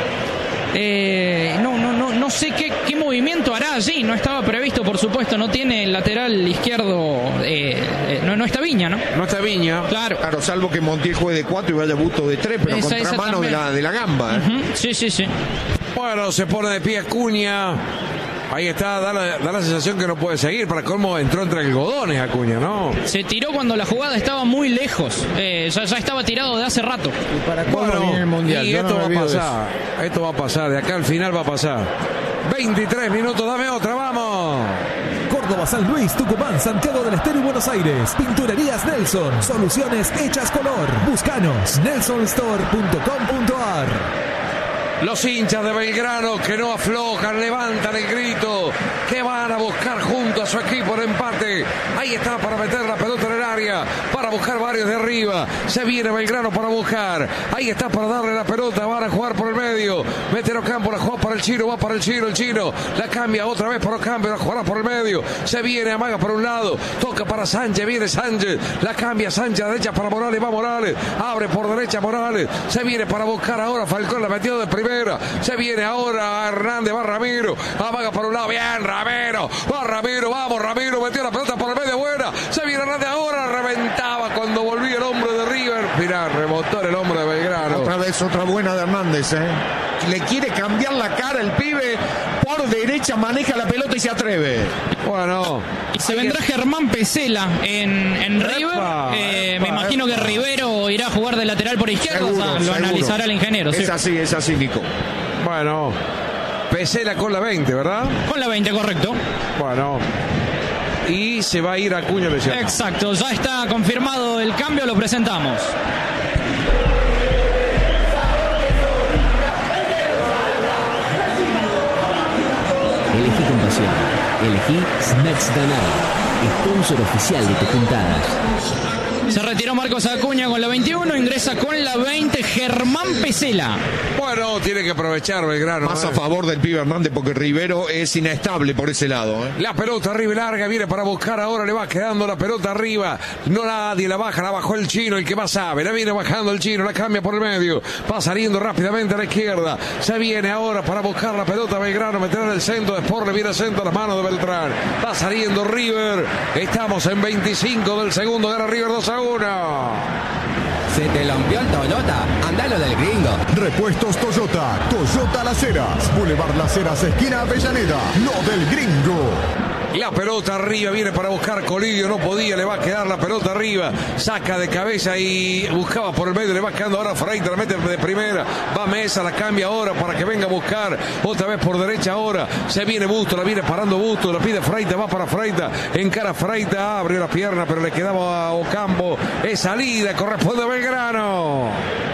Eh, no, no, no, no sé qué, qué movimiento hará allí. No estaba previsto, por supuesto. No tiene el lateral izquierdo. Eh, eh, no, no está Viña, ¿no? No está Viña. Claro. Claro, salvo que Montiel juegue de cuatro y vaya Busto de tres, pero Esa- contra esa mano de también. la, de la gamba. ¿eh? Uh-huh. Sí, sí, sí. Bueno, se pone de pie Acuña. Ahí está, da la, da la sensación que no puede seguir. Para cómo entró entre algodones Acuña, ¿no? Se tiró cuando la jugada estaba muy lejos. Eh, ya, ya estaba tirado de hace rato. ¿Y para cuándo Bueno, viene el Mundial? y Yo esto no me va a olvido de pasar. Esto va a pasar. De acá al final va a pasar. veintitrés minutos, dame otra, vamos. Córdoba, San Luis, Tucumán, Santiago del Estero y Buenos Aires. Pinturerías Nelson. Soluciones hechas color. Búscanos. nelson store punto com punto a r. Los hinchas de Belgrano que no aflojan, levantan el grito, que van a buscar junto a su equipo el empate. Ahí está para meter la pelota en el área, para buscar varios de arriba. Se viene Belgrano para buscar. Ahí está para darle la pelota, van a jugar por el medio. Mete Ocampo, la juega para el Chino, va para el Chino, el Chino la cambia otra vez para Ocampo, la jugará por el medio. Se viene, amaga por un lado, toca para Sánchez, viene Sánchez, la cambia Sánchez a la derecha para Morales, va Morales, abre por derecha Morales, se viene para buscar ahora Falcón, la metió de primera. Se viene ahora Hernández, va Ramiro, amaga por un lado, bien Ramiro, va Ramiro, vamos Ramiro, metió la pelota por el medio, buena, se viene Hernández ahora, reventaba cuando volvía el hombre de River, mirá, rebotó el hombre de Belgrano. Otra vez otra buena de Hernández, ¿eh? le quiere cambiar la cara el pibe. Por derecha maneja la pelota y se atreve. Bueno. Y se vendrá Germán Pesela en, en River. Eh, epa, me imagino epa. que Rivero irá a jugar de lateral por izquierda. Seguro, o sea, lo seguro. analizará el ingeniero. Es ¿sí? así, es así, Nico. Bueno. Pesela con la veinte, ¿verdad? Con la veinte, correcto. Bueno. Y se va a ir Acuña lesionado. Exacto, ya está confirmado el cambio, lo presentamos. Elegí con pasión. Elegí Snacks Danai, sponsor oficial de tus puntadas. Se retiró Marcos Acuña con la veintiuno, ingresa con la veinte Germán Pesela. Bueno, tiene que aprovechar Belgrano. Más ¿eh? a favor del pibe Hernández porque Rivero es inestable por ese lado. ¿eh? La pelota arriba y larga, viene para buscar ahora, le va quedando la pelota arriba. No nadie la baja, la bajó el chino, el que más sabe. La viene bajando el chino, la cambia por el medio. Va saliendo rápidamente a la izquierda. Se viene ahora para buscar la pelota Belgrano, meter en el centro. Después le viene el centro a las manos de Beltrán. Va saliendo River. Estamos en veinticinco del segundo, gana River dos a uno. Se te lampió el Toyota, andalo del gringo. Repuestos Toyota, Toyota Las Heras, Boulevard Las Heras, esquina Avellaneda, no del gringo. La pelota arriba, viene para buscar Colidio, no podía, le va a quedar la pelota arriba, saca de cabeza y buscaba por el medio, le va quedando ahora Freita, la mete de primera, va Mesa, la cambia ahora para que venga a buscar, otra vez por derecha ahora, se viene Busto, la viene parando Busto, la pide Freita, va para Freita, encara Freita, abre la pierna, pero le quedaba a Ocampo, es salida, corresponde a Belgrano.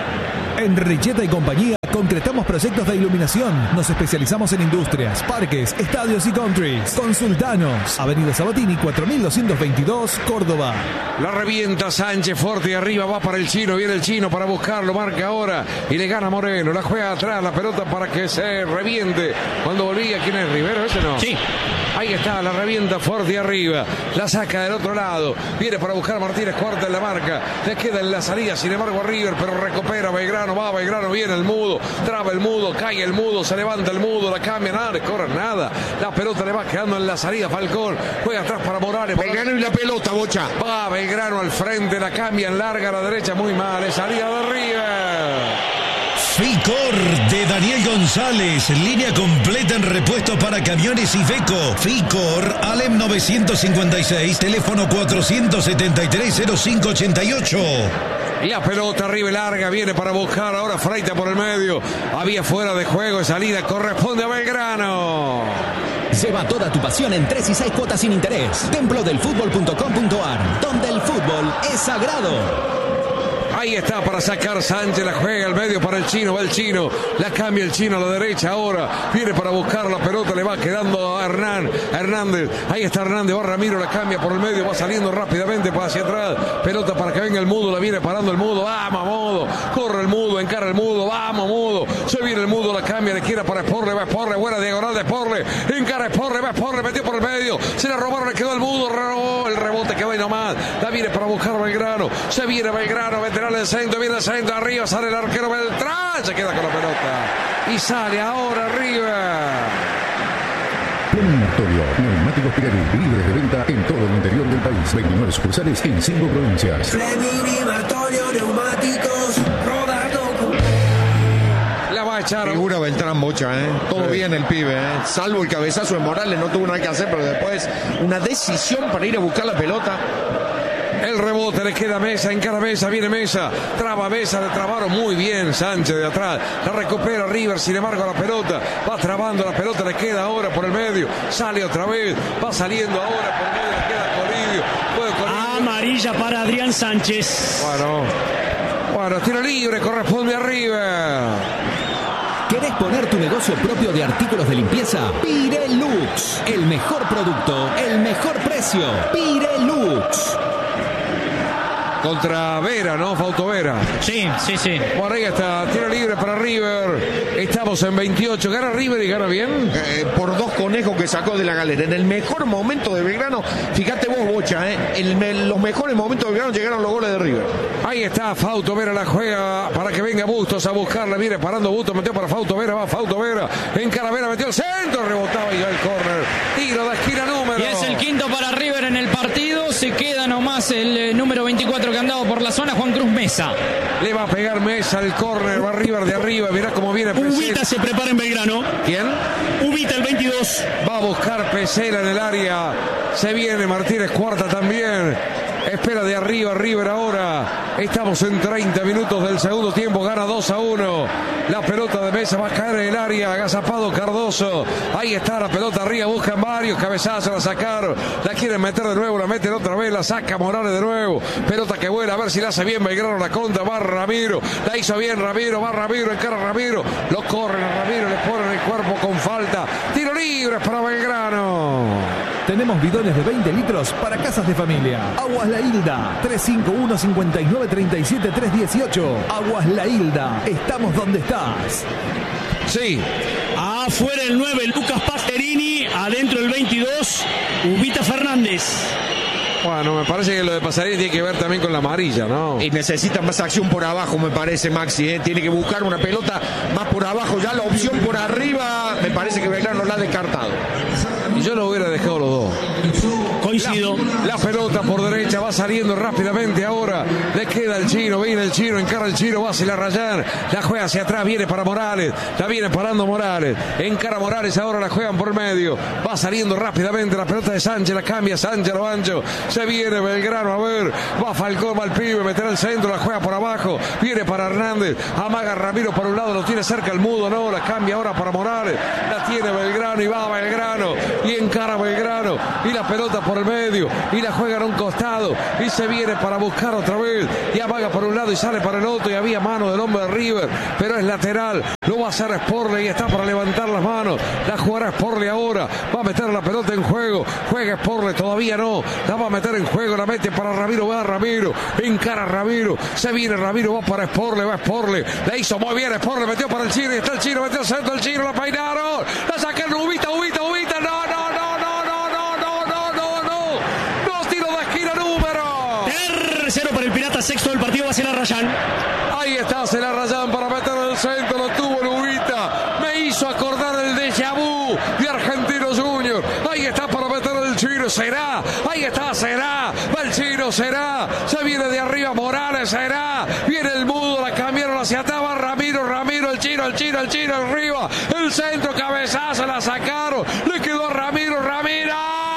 En Richeta y compañía concretamos proyectos de iluminación. Nos especializamos en industrias, parques, estadios y countries. Consultanos. Avenida Sabatini cuatro mil doscientos veintidós, Córdoba. La revienta Sánchez, fuerte y arriba, va para el chino, viene el chino para buscarlo, marca ahora y le gana Moreno, la juega atrás, la pelota para que se reviente. Cuando volvía, ¿quién es? ¿Rivero? ¿Ese no? Sí. Ahí está, la revienta fuerte y arriba, la saca del otro lado, viene para buscar a Martínez, cuarta en la marca, le queda en la salida, sin embargo a River, pero recupera Belgrano, va Belgrano, viene el mudo, traba el mudo, cae el mudo, se levanta el mudo, la cambia, nada, le corre nada, la pelota le va quedando en la salida, Falcón, juega atrás para Morales, Belgrano y la pelota, Bocha. Va Belgrano al frente, la cambia en larga a la derecha, muy mal, es salida de River. Ficor de Daniel González, línea completa en repuestos para camiones y Iveco. Ficor, Alem novecientos cincuenta y seis, teléfono cuatrocientos setenta y tres cero cinco ochenta y ocho. La pelota arriba y larga, viene para buscar ahora Freita por el medio. Había fuera de juego, salida, corresponde a Belgrano. Lleva toda tu pasión en tres y seis cuotas sin interés. templo del fútbol punto com punto ar, donde el fútbol es sagrado. Ahí está para sacar Sánchez, la juega al medio para el chino, va el chino, la cambia el chino a la derecha ahora, viene para buscar la pelota, le va quedando a Hernán, a Hernández, ahí está Hernández, va Ramiro, la cambia por el medio, va saliendo rápidamente para hacia atrás, pelota para que venga el mudo, la viene parando el mudo, vamos mudo, corre el mudo, encara el mudo, vamos mudo, se viene el mudo, la cambia, le quiera para Sporle, va Sporle, buena diagonal de Sporle, encara Sporle, va Sporle, metió por el medio, se la robaron, le quedó el mudo, robó, el rebote quedó ahí nomás, la viene para buscar Belgrano, se viene Belgrano, veterano el centro, viene el centro, arriba sale el arquero Beltrán, se queda con la pelota y sale ahora arriba. Fleming Martorio, neumáticos Pirelli, libres de venta en todo el interior del país. veintinueve sucursales en cinco provincias. Fleming y Martorio, neumáticos, rodando con... La va a echar. Figura Beltrán, Bocha, ¿eh? Todo Sí. bien el pibe, ¿eh? Salvo el cabezazo de Morales, no tuvo nada que hacer, pero después una decisión para ir a buscar la pelota. El rebote le queda a Mesa, encara Mesa, viene Mesa, traba Mesa, le trabaron muy bien Sánchez de atrás, la recupera River, sin embargo la pelota, va trabando la pelota, le queda ahora por el medio, sale otra vez, va saliendo ahora por el medio, le queda Colidio, puede Colidio. Amarilla para Adrián Sánchez. Bueno, bueno, tiro libre, corresponde a River. ¿Querés poner tu negocio propio de artículos de limpieza? Pirelux, el mejor producto, el mejor precio. Pirelux. Contra Vera, ¿no? Fausto Vera. Sí, sí, sí. Bueno, ahí está, tiro libre para River. Estamos en veintiocho. ¿Gana River y gana bien? Eh, por dos conejos que sacó de la galera. En el mejor momento de Belgrano, fíjate vos, Bocha, ¿eh? En me- los mejores momentos de Belgrano llegaron los goles de River. Ahí está Fausto Vera, la juega para que venga Bustos a buscarla. Viene parando Bustos, metió para Fausto Vera, va Fausto Vera. Encara Vera, metió el centro, rebotaba y va el córner. Tiro de esquina número. Y es el quinto para River en el partido. Se queda nomás es el eh, número veinticuatro que ha andado por la zona, Juan Cruz Mesa. Le va a pegar Mesa al córner, va River de arriba, mirá cómo viene Pesela. Ubita se prepara en Belgrano. ¿Quién? Ubita el veintidós. Va a buscar Pesela en el área. Se viene Martínez Cuarta también. Espera de arriba River ahora. Estamos en treinta minutos del segundo tiempo. Gana dos a uno. La pelota de Mesa va a caer en el área. Agazapado Cardoso. Ahí está la pelota arriba. Buscan varios cabezazos. La sacaron. La quieren meter de nuevo. La meten otra vez. La saca Morales de nuevo. Pelota que vuela. A ver si la hace bien Belgrano. La contra. Va Ramiro. La hizo bien Ramiro. Va Ramiro. Encara Ramiro. Lo corren a Ramiro. Le ponen el cuerpo con falta. Tiro libre para Belgrano. Tenemos bidones de veinte litros para casas de familia. Aguas La Hilda, tres cinco uno, cinco nueve, tres siete, tres uno ocho. Aguas La Hilda, estamos donde estás. Sí. Afuera el nueve, Lucas Pacerini. Adentro el veintidós, Ubita Fernández. Bueno, me parece que lo de Pasarini tiene que ver también con la amarilla, ¿no? Y necesita más acción por abajo, me parece, Maxi, ¿eh? Tiene que buscar una pelota más por abajo. Ya la opción por arriba, me parece que Belgrano la ha descartado. Y yo lo hubiera dejado los dos. Coincido. La, la pelota por derecha va saliendo rápidamente ahora. Le queda el Chino, viene el Chino, encara el Chino, va hacia la Rayán. La juega hacia atrás, viene para Morales. La viene parando Morales. Encara Morales, ahora la juegan por medio. Va saliendo rápidamente la pelota de Sánchez, la cambia Sánchez a lo ancho. Se viene Belgrano, a ver. Va Falcón, va el pibe, meterá el centro, la juega por abajo. Viene para Hernández. Amaga Ramiro por un lado, lo tiene cerca el Mudo, no. La cambia ahora para Morales. La tiene Belgrano y va Belgrano. Y encara Belgrano. Y la pelota por el medio. Y la juega a un costado. Y se viene para buscar otra vez. Y amaga por un lado y sale para el otro. Y había mano del hombre de River. Pero es lateral. Lo va a hacer Sporle y está para levantar las manos. La jugará Sporle ahora. Va a meter la pelota en juego. Juega Sporle, todavía no. La va a meter en juego. La mete para Ramiro. Va Ramiro. Encara Ramiro. Se viene Ramiro. Va para Sporle. Va Sporle. La hizo muy bien Sporle. Metió para el Chino. Y está el Chino. Metió el centro el Chino. La peinaron. La sacaron. Ubita, Ubita, Ubita. No, no, no, no, no, no, no, no, no, no. Dos tiros de esquina número. Tercero para el Pirata. Sexto del partido va a ser la Rayán. Ahí está, se la Rayán para meter en el centro. Lo tuvo el Ubita. Me hizo acordar el déjà vu de Argentinos Juniors. Ahí está para meter el Chino. Será. Ahí está, será. Va el Chino, será. Se viene de arriba Morales, será. Viene el Mudo, la cambiaron hacia atrás. Va Ramiro, Ramiro, el Chino, el Chino, el Chino arriba. El centro, cabezazo, la sacaron. Le quedó a Ramiro, Ramiro.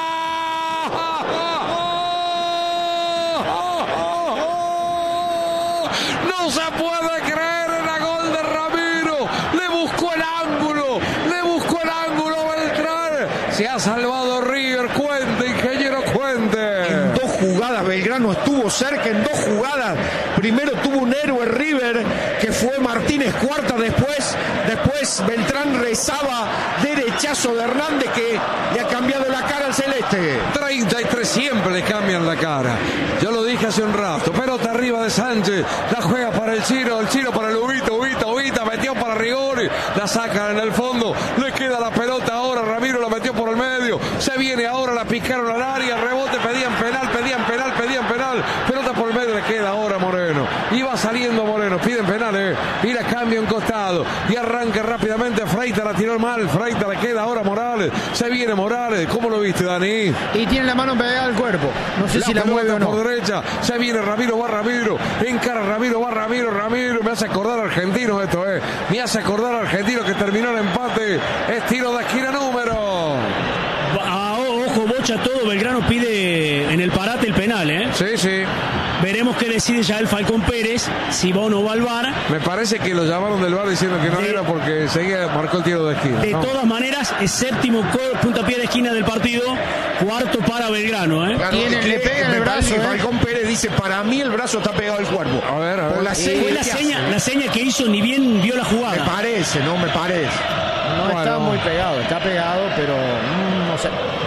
No se puede creer en la gol de Ramiro. Le buscó el ángulo. Le buscó el ángulo Beltrán. Se ha salvado River. Cuente, ingeniero, cuente. En dos jugadas Belgrano estuvo cerca, en dos jugadas. Primero tuvo un héroe River, que fue Martínez Cuarta. Después, después Beltrán rezaba derechazo de Hernández, que le ha cambiado la cara al celeste. treinta y tres siempre le cambian la cara. Yo lo dije hace un rato. Pelota arriba de Sánchez. La juega para el Chino. El Chino para el Ubita. Ubita, Ubita. Metió para Rigoni. La sacan en el fondo. Le queda la pelota ahora. Ramiro la metió por el medio. Se viene ahora. La picaron al área. Rebote. Pedían penal. Pedían penal. Pedían penal. Pelota por el medio. Le queda ahora Moreno. Y va saliendo Moreno. Piden penales. Y la cambia en costado. Y arranca rápidamente. Freita la tiró mal. Freita le queda ahora Morales. Se viene Morales. ¿Cómo lo viste, Dani? Y tiene la mano pegada al cuerpo. No sé la si la mueve o no. Por derecha. Se viene Ramiro, va Ramiro. Encara Ramiro, va Ramiro, Ramiro. Me hace acordar a Argentino esto, eh. Me hace acordar a Argentino que terminó el empate. Es tiro de esquina número. Ah, ojo, Bocha, todo Belgrano pide en el parate el penal, ¿eh? Sí, sí. Veremos qué decide ya el Falcón Pérez, si va o no va al V A R. Me parece que lo llamaron del V A R diciendo que no de, era porque seguía, marcó el tiro de esquina. De ¿no? todas maneras, es séptimo puntapié de esquina del partido, cuarto para Belgrano, ¿eh? Claro, Tiene, le pega en el brazo, ¿eh? Falcón Pérez dice, para mí el brazo está pegado al cuerpo. A ver, a ver. Por la seña, fue la seña, la seña que hizo, ni bien vio la jugada. Me parece, no me parece. No bueno. Está muy pegado, está pegado, pero mmm, no sé.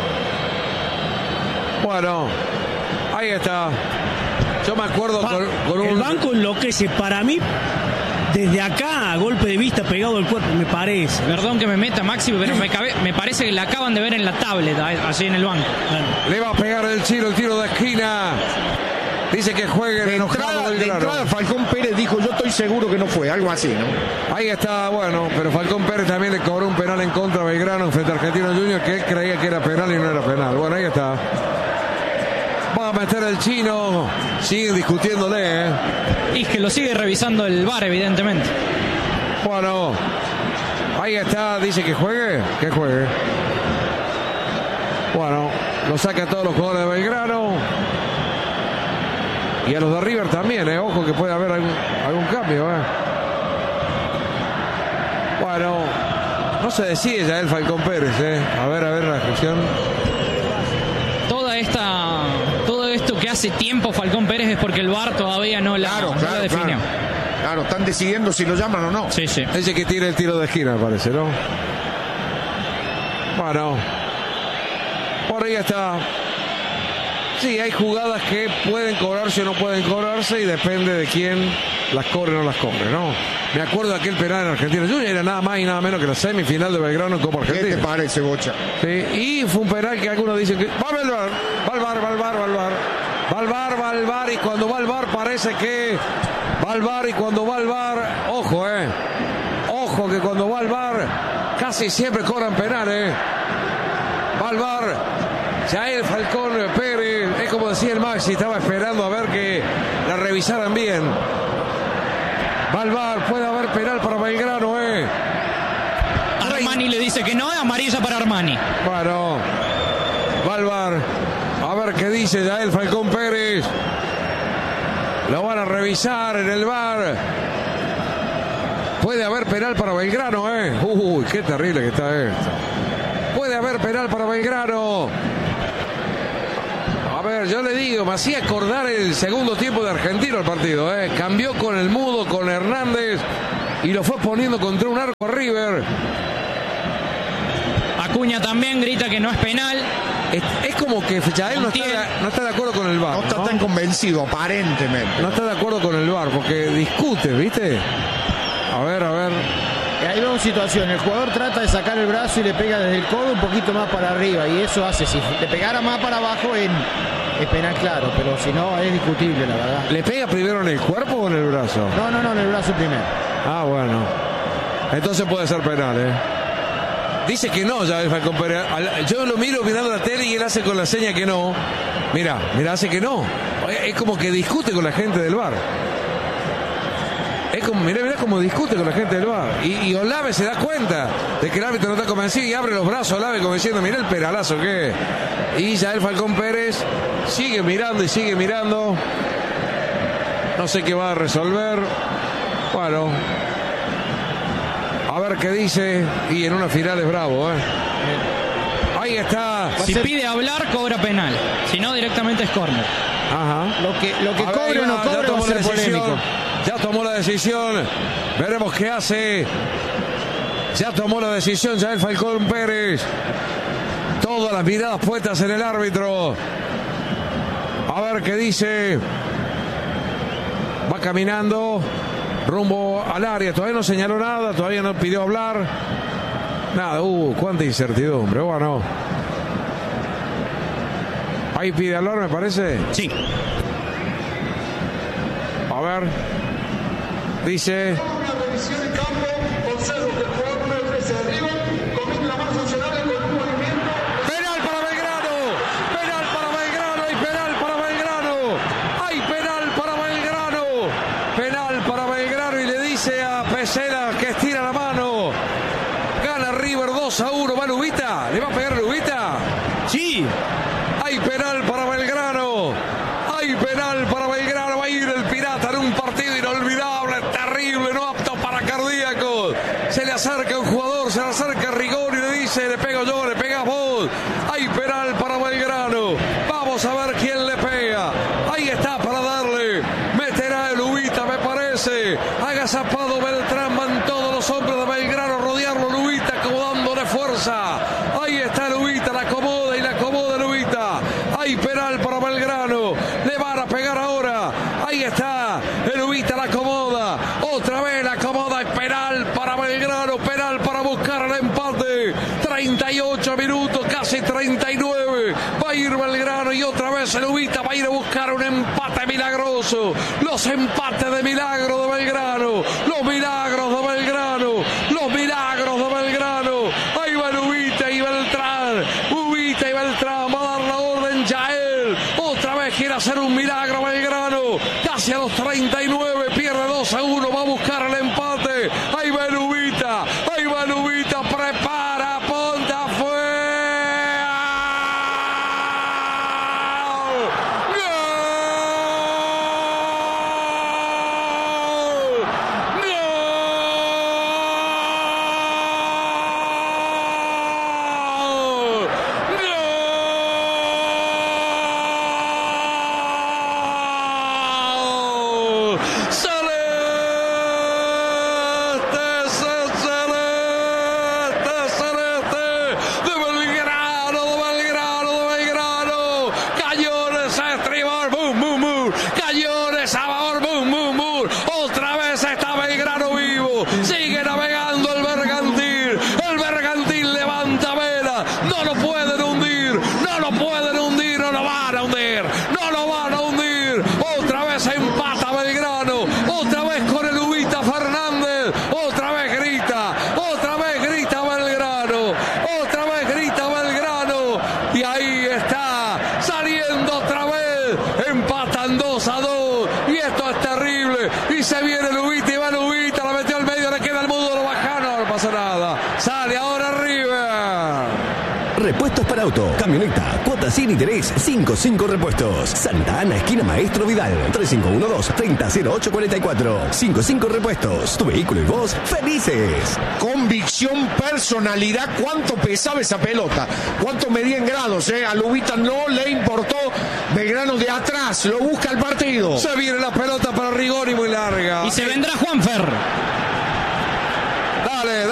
Bueno, ahí está. Yo me acuerdo pa, con, con un... El banco enloquece. Para mí, desde acá, a golpe de vista, pegado al cuerpo, me parece. Perdón que me meta, Maxi, pero me, cabe, me parece que la acaban de ver en la tablet, así en el banco. Le va a pegar el Chino, el tiro de esquina. Dice que juegue de entrada, de entrada Falcón Pérez dijo, yo estoy seguro que no fue, algo así, ¿no? Ahí está, bueno, pero Falcón Pérez también le cobró un penal en contra de Belgrano frente a Argentinos Juniors, que él creía que era penal y no era penal. Bueno, ahí está. Va a meter el chino. Siguen discutiéndole, ¿eh? Y es que lo sigue revisando el V A R, evidentemente. Bueno, ahí está. Dice que juegue. Que juegue. Bueno, lo saca a todos los jugadores de Belgrano. Y a los de River también, ¿eh? Ojo que puede haber algún, algún cambio, ¿eh? Bueno, no se decide ya el Falcón Pérez, ¿eh? A ver, a ver la gestión. Toda esta, todo esto que hace tiempo Falcón Pérez es porque el V A R todavía no la, Claro, no claro, la definió. claro. Claro, están decidiendo si lo llaman o no. Sí, sí. Ese que tira el tiro de esquina, me parece, ¿no? Bueno, por ahí está. Sí, hay jugadas que pueden cobrarse o no pueden cobrarse y depende de quién las cobre o no las cobre, ¿no? Me acuerdo de aquel penal en Argentina Junior, era nada más y nada menos que la semifinal de Belgrano en Copa Argentina. ¿Qué te parece, Bocha? Sí, y fue un penal que algunos dicen que va al VAR, va al VAR, va al VAR, va al VAR. Va al VAR, va al VAR y cuando va al VAR parece que va al VAR y cuando va al VAR, ojo, eh. Ojo que cuando va al VAR casi siempre cobran penal, eh. Va al VAR. Yael Falcón Pérez, es como decía el Maxi, estaba esperando a ver que la revisaran bien. Va al VAR, puede haber penal para Belgrano, eh. Armani le dice que no, es amarilla para Armani. Bueno, va al VAR. A ver qué dice Yael Falcón Pérez. Lo van a revisar en el VAR. Puede haber penal para Belgrano, eh. Uy, qué terrible que está esto. Puede haber penal para Belgrano. A ver, yo le digo, me hacía acordar el segundo tiempo de Argentino el partido, ¿eh? Cambió con el Mudo, con Hernández y lo fue poniendo contra un arco a River. Acuña también grita que no es penal. Es, es como que Yael no está, no está de acuerdo con el VAR. No está ¿no? tan convencido, aparentemente. No está de acuerdo con el VAR porque discute, ¿viste? A ver, a ver. Y ahí vemos situación, el jugador trata de sacar el brazo y le pega desde el codo un poquito más para arriba y eso hace, si le pegara más para abajo en, es penal claro, pero si no es discutible la verdad. ¿Le pega primero en el cuerpo o en el brazo? No, no, no, en el brazo primero. Ah, bueno. Entonces puede ser penal, ¿eh? Dice que no, ya el Falcón Pérez. Yo lo miro mirando la tele y él hace con la seña que no. Mira, mira, hace que no. Es como que discute con la gente del VAR. Es como, mirá, mirá cómo discute con la gente del VAR. Y, y Olave se da cuenta de que el árbitro no está convencido y abre los brazos Olave como diciendo, mirá el penalazo que es. Y ya el Falcón Pérez sigue mirando y sigue mirando. No sé qué va a resolver. Bueno, a ver qué dice. Y en una final es bravo, ¿eh? Ahí está. Si pide hablar, cobra penal. Si no, directamente es córner. Ajá. Lo que, lo que A cobre ver, o no ya cobre va a tomó ser la decisión. polémico. Ya tomó la decisión. Veremos qué hace. Ya tomó la decisión ya el Falcón Pérez. Todas las miradas puestas en el árbitro. A ver qué dice. Va caminando rumbo al área. Todavía no señaló nada. Todavía no pidió hablar. Nada. Uh, cuánta incertidumbre. Bueno. Ahí pide hablar, me parece. Sí. A ver. Dice. Una revisión en campo, observo que el jugador no ofrece arriba, comete la mano sancionada con un movimiento. Penal para Belgrano, penal para Belgrano, hay penal para Belgrano, hay penal para Belgrano, penal para Belgrano y le dice a Pesela que estira la mano. Gana River dos a uno, va Lubita, ¿le va a pegar Lubita? Sí. Hay penal para Belgrano, hay penal para Belgrano, va a ir el Pirata en un partido inolvidable, terrible, no apto para cardíacos. Se le acerca un jugador, se le acerca Rigoni y le dice, le pego yo, le pegas vos. Hay penal para Belgrano, vamos a ver quién le pega. Ahí está para darle, meterá el Lubita me parece. Agazapado Beltrán, van todos los hombres de Belgrano a rodearlo Lubita como dándole fuerza. Ahí está Lubita, la acomoda y la acomoda Lubita. Hay penal para Belgrano, le van a pegar ahora. Ahí está, el Lubita la acomoda, otra vez la acomoda, es penal para Belgrano, penal para buscar el empate. treinta y ocho minutos, casi treinta y nueve. Va a ir Belgrano y otra vez el Lubita va a ir a buscar un empate milagroso. Los empates de milagro de Belgrano, los milagros de Belgrano, los milagros de Belgrano. Ahí va Lubita y Beltrán, Lubita y Beltrán, va a dar la orden Yael. Otra vez puede pasar nada. Sale ahora River. Repuestos para auto, camioneta, cuota sin interés, cinco cinco Repuestos. Santa Ana, esquina Maestro Vidal, tres cinco uno dos, tres cero cero ocho cuatro cuatro. cinco cinco Repuestos, tu vehículo y vos felices. Convicción, personalidad, cuánto pesaba esa pelota, cuánto medía en grados, eh. A Lubita no le importó. Belgrano de atrás, lo busca el partido. Se viene la pelota para Rigoni muy larga. Y se vendrá Juanfer.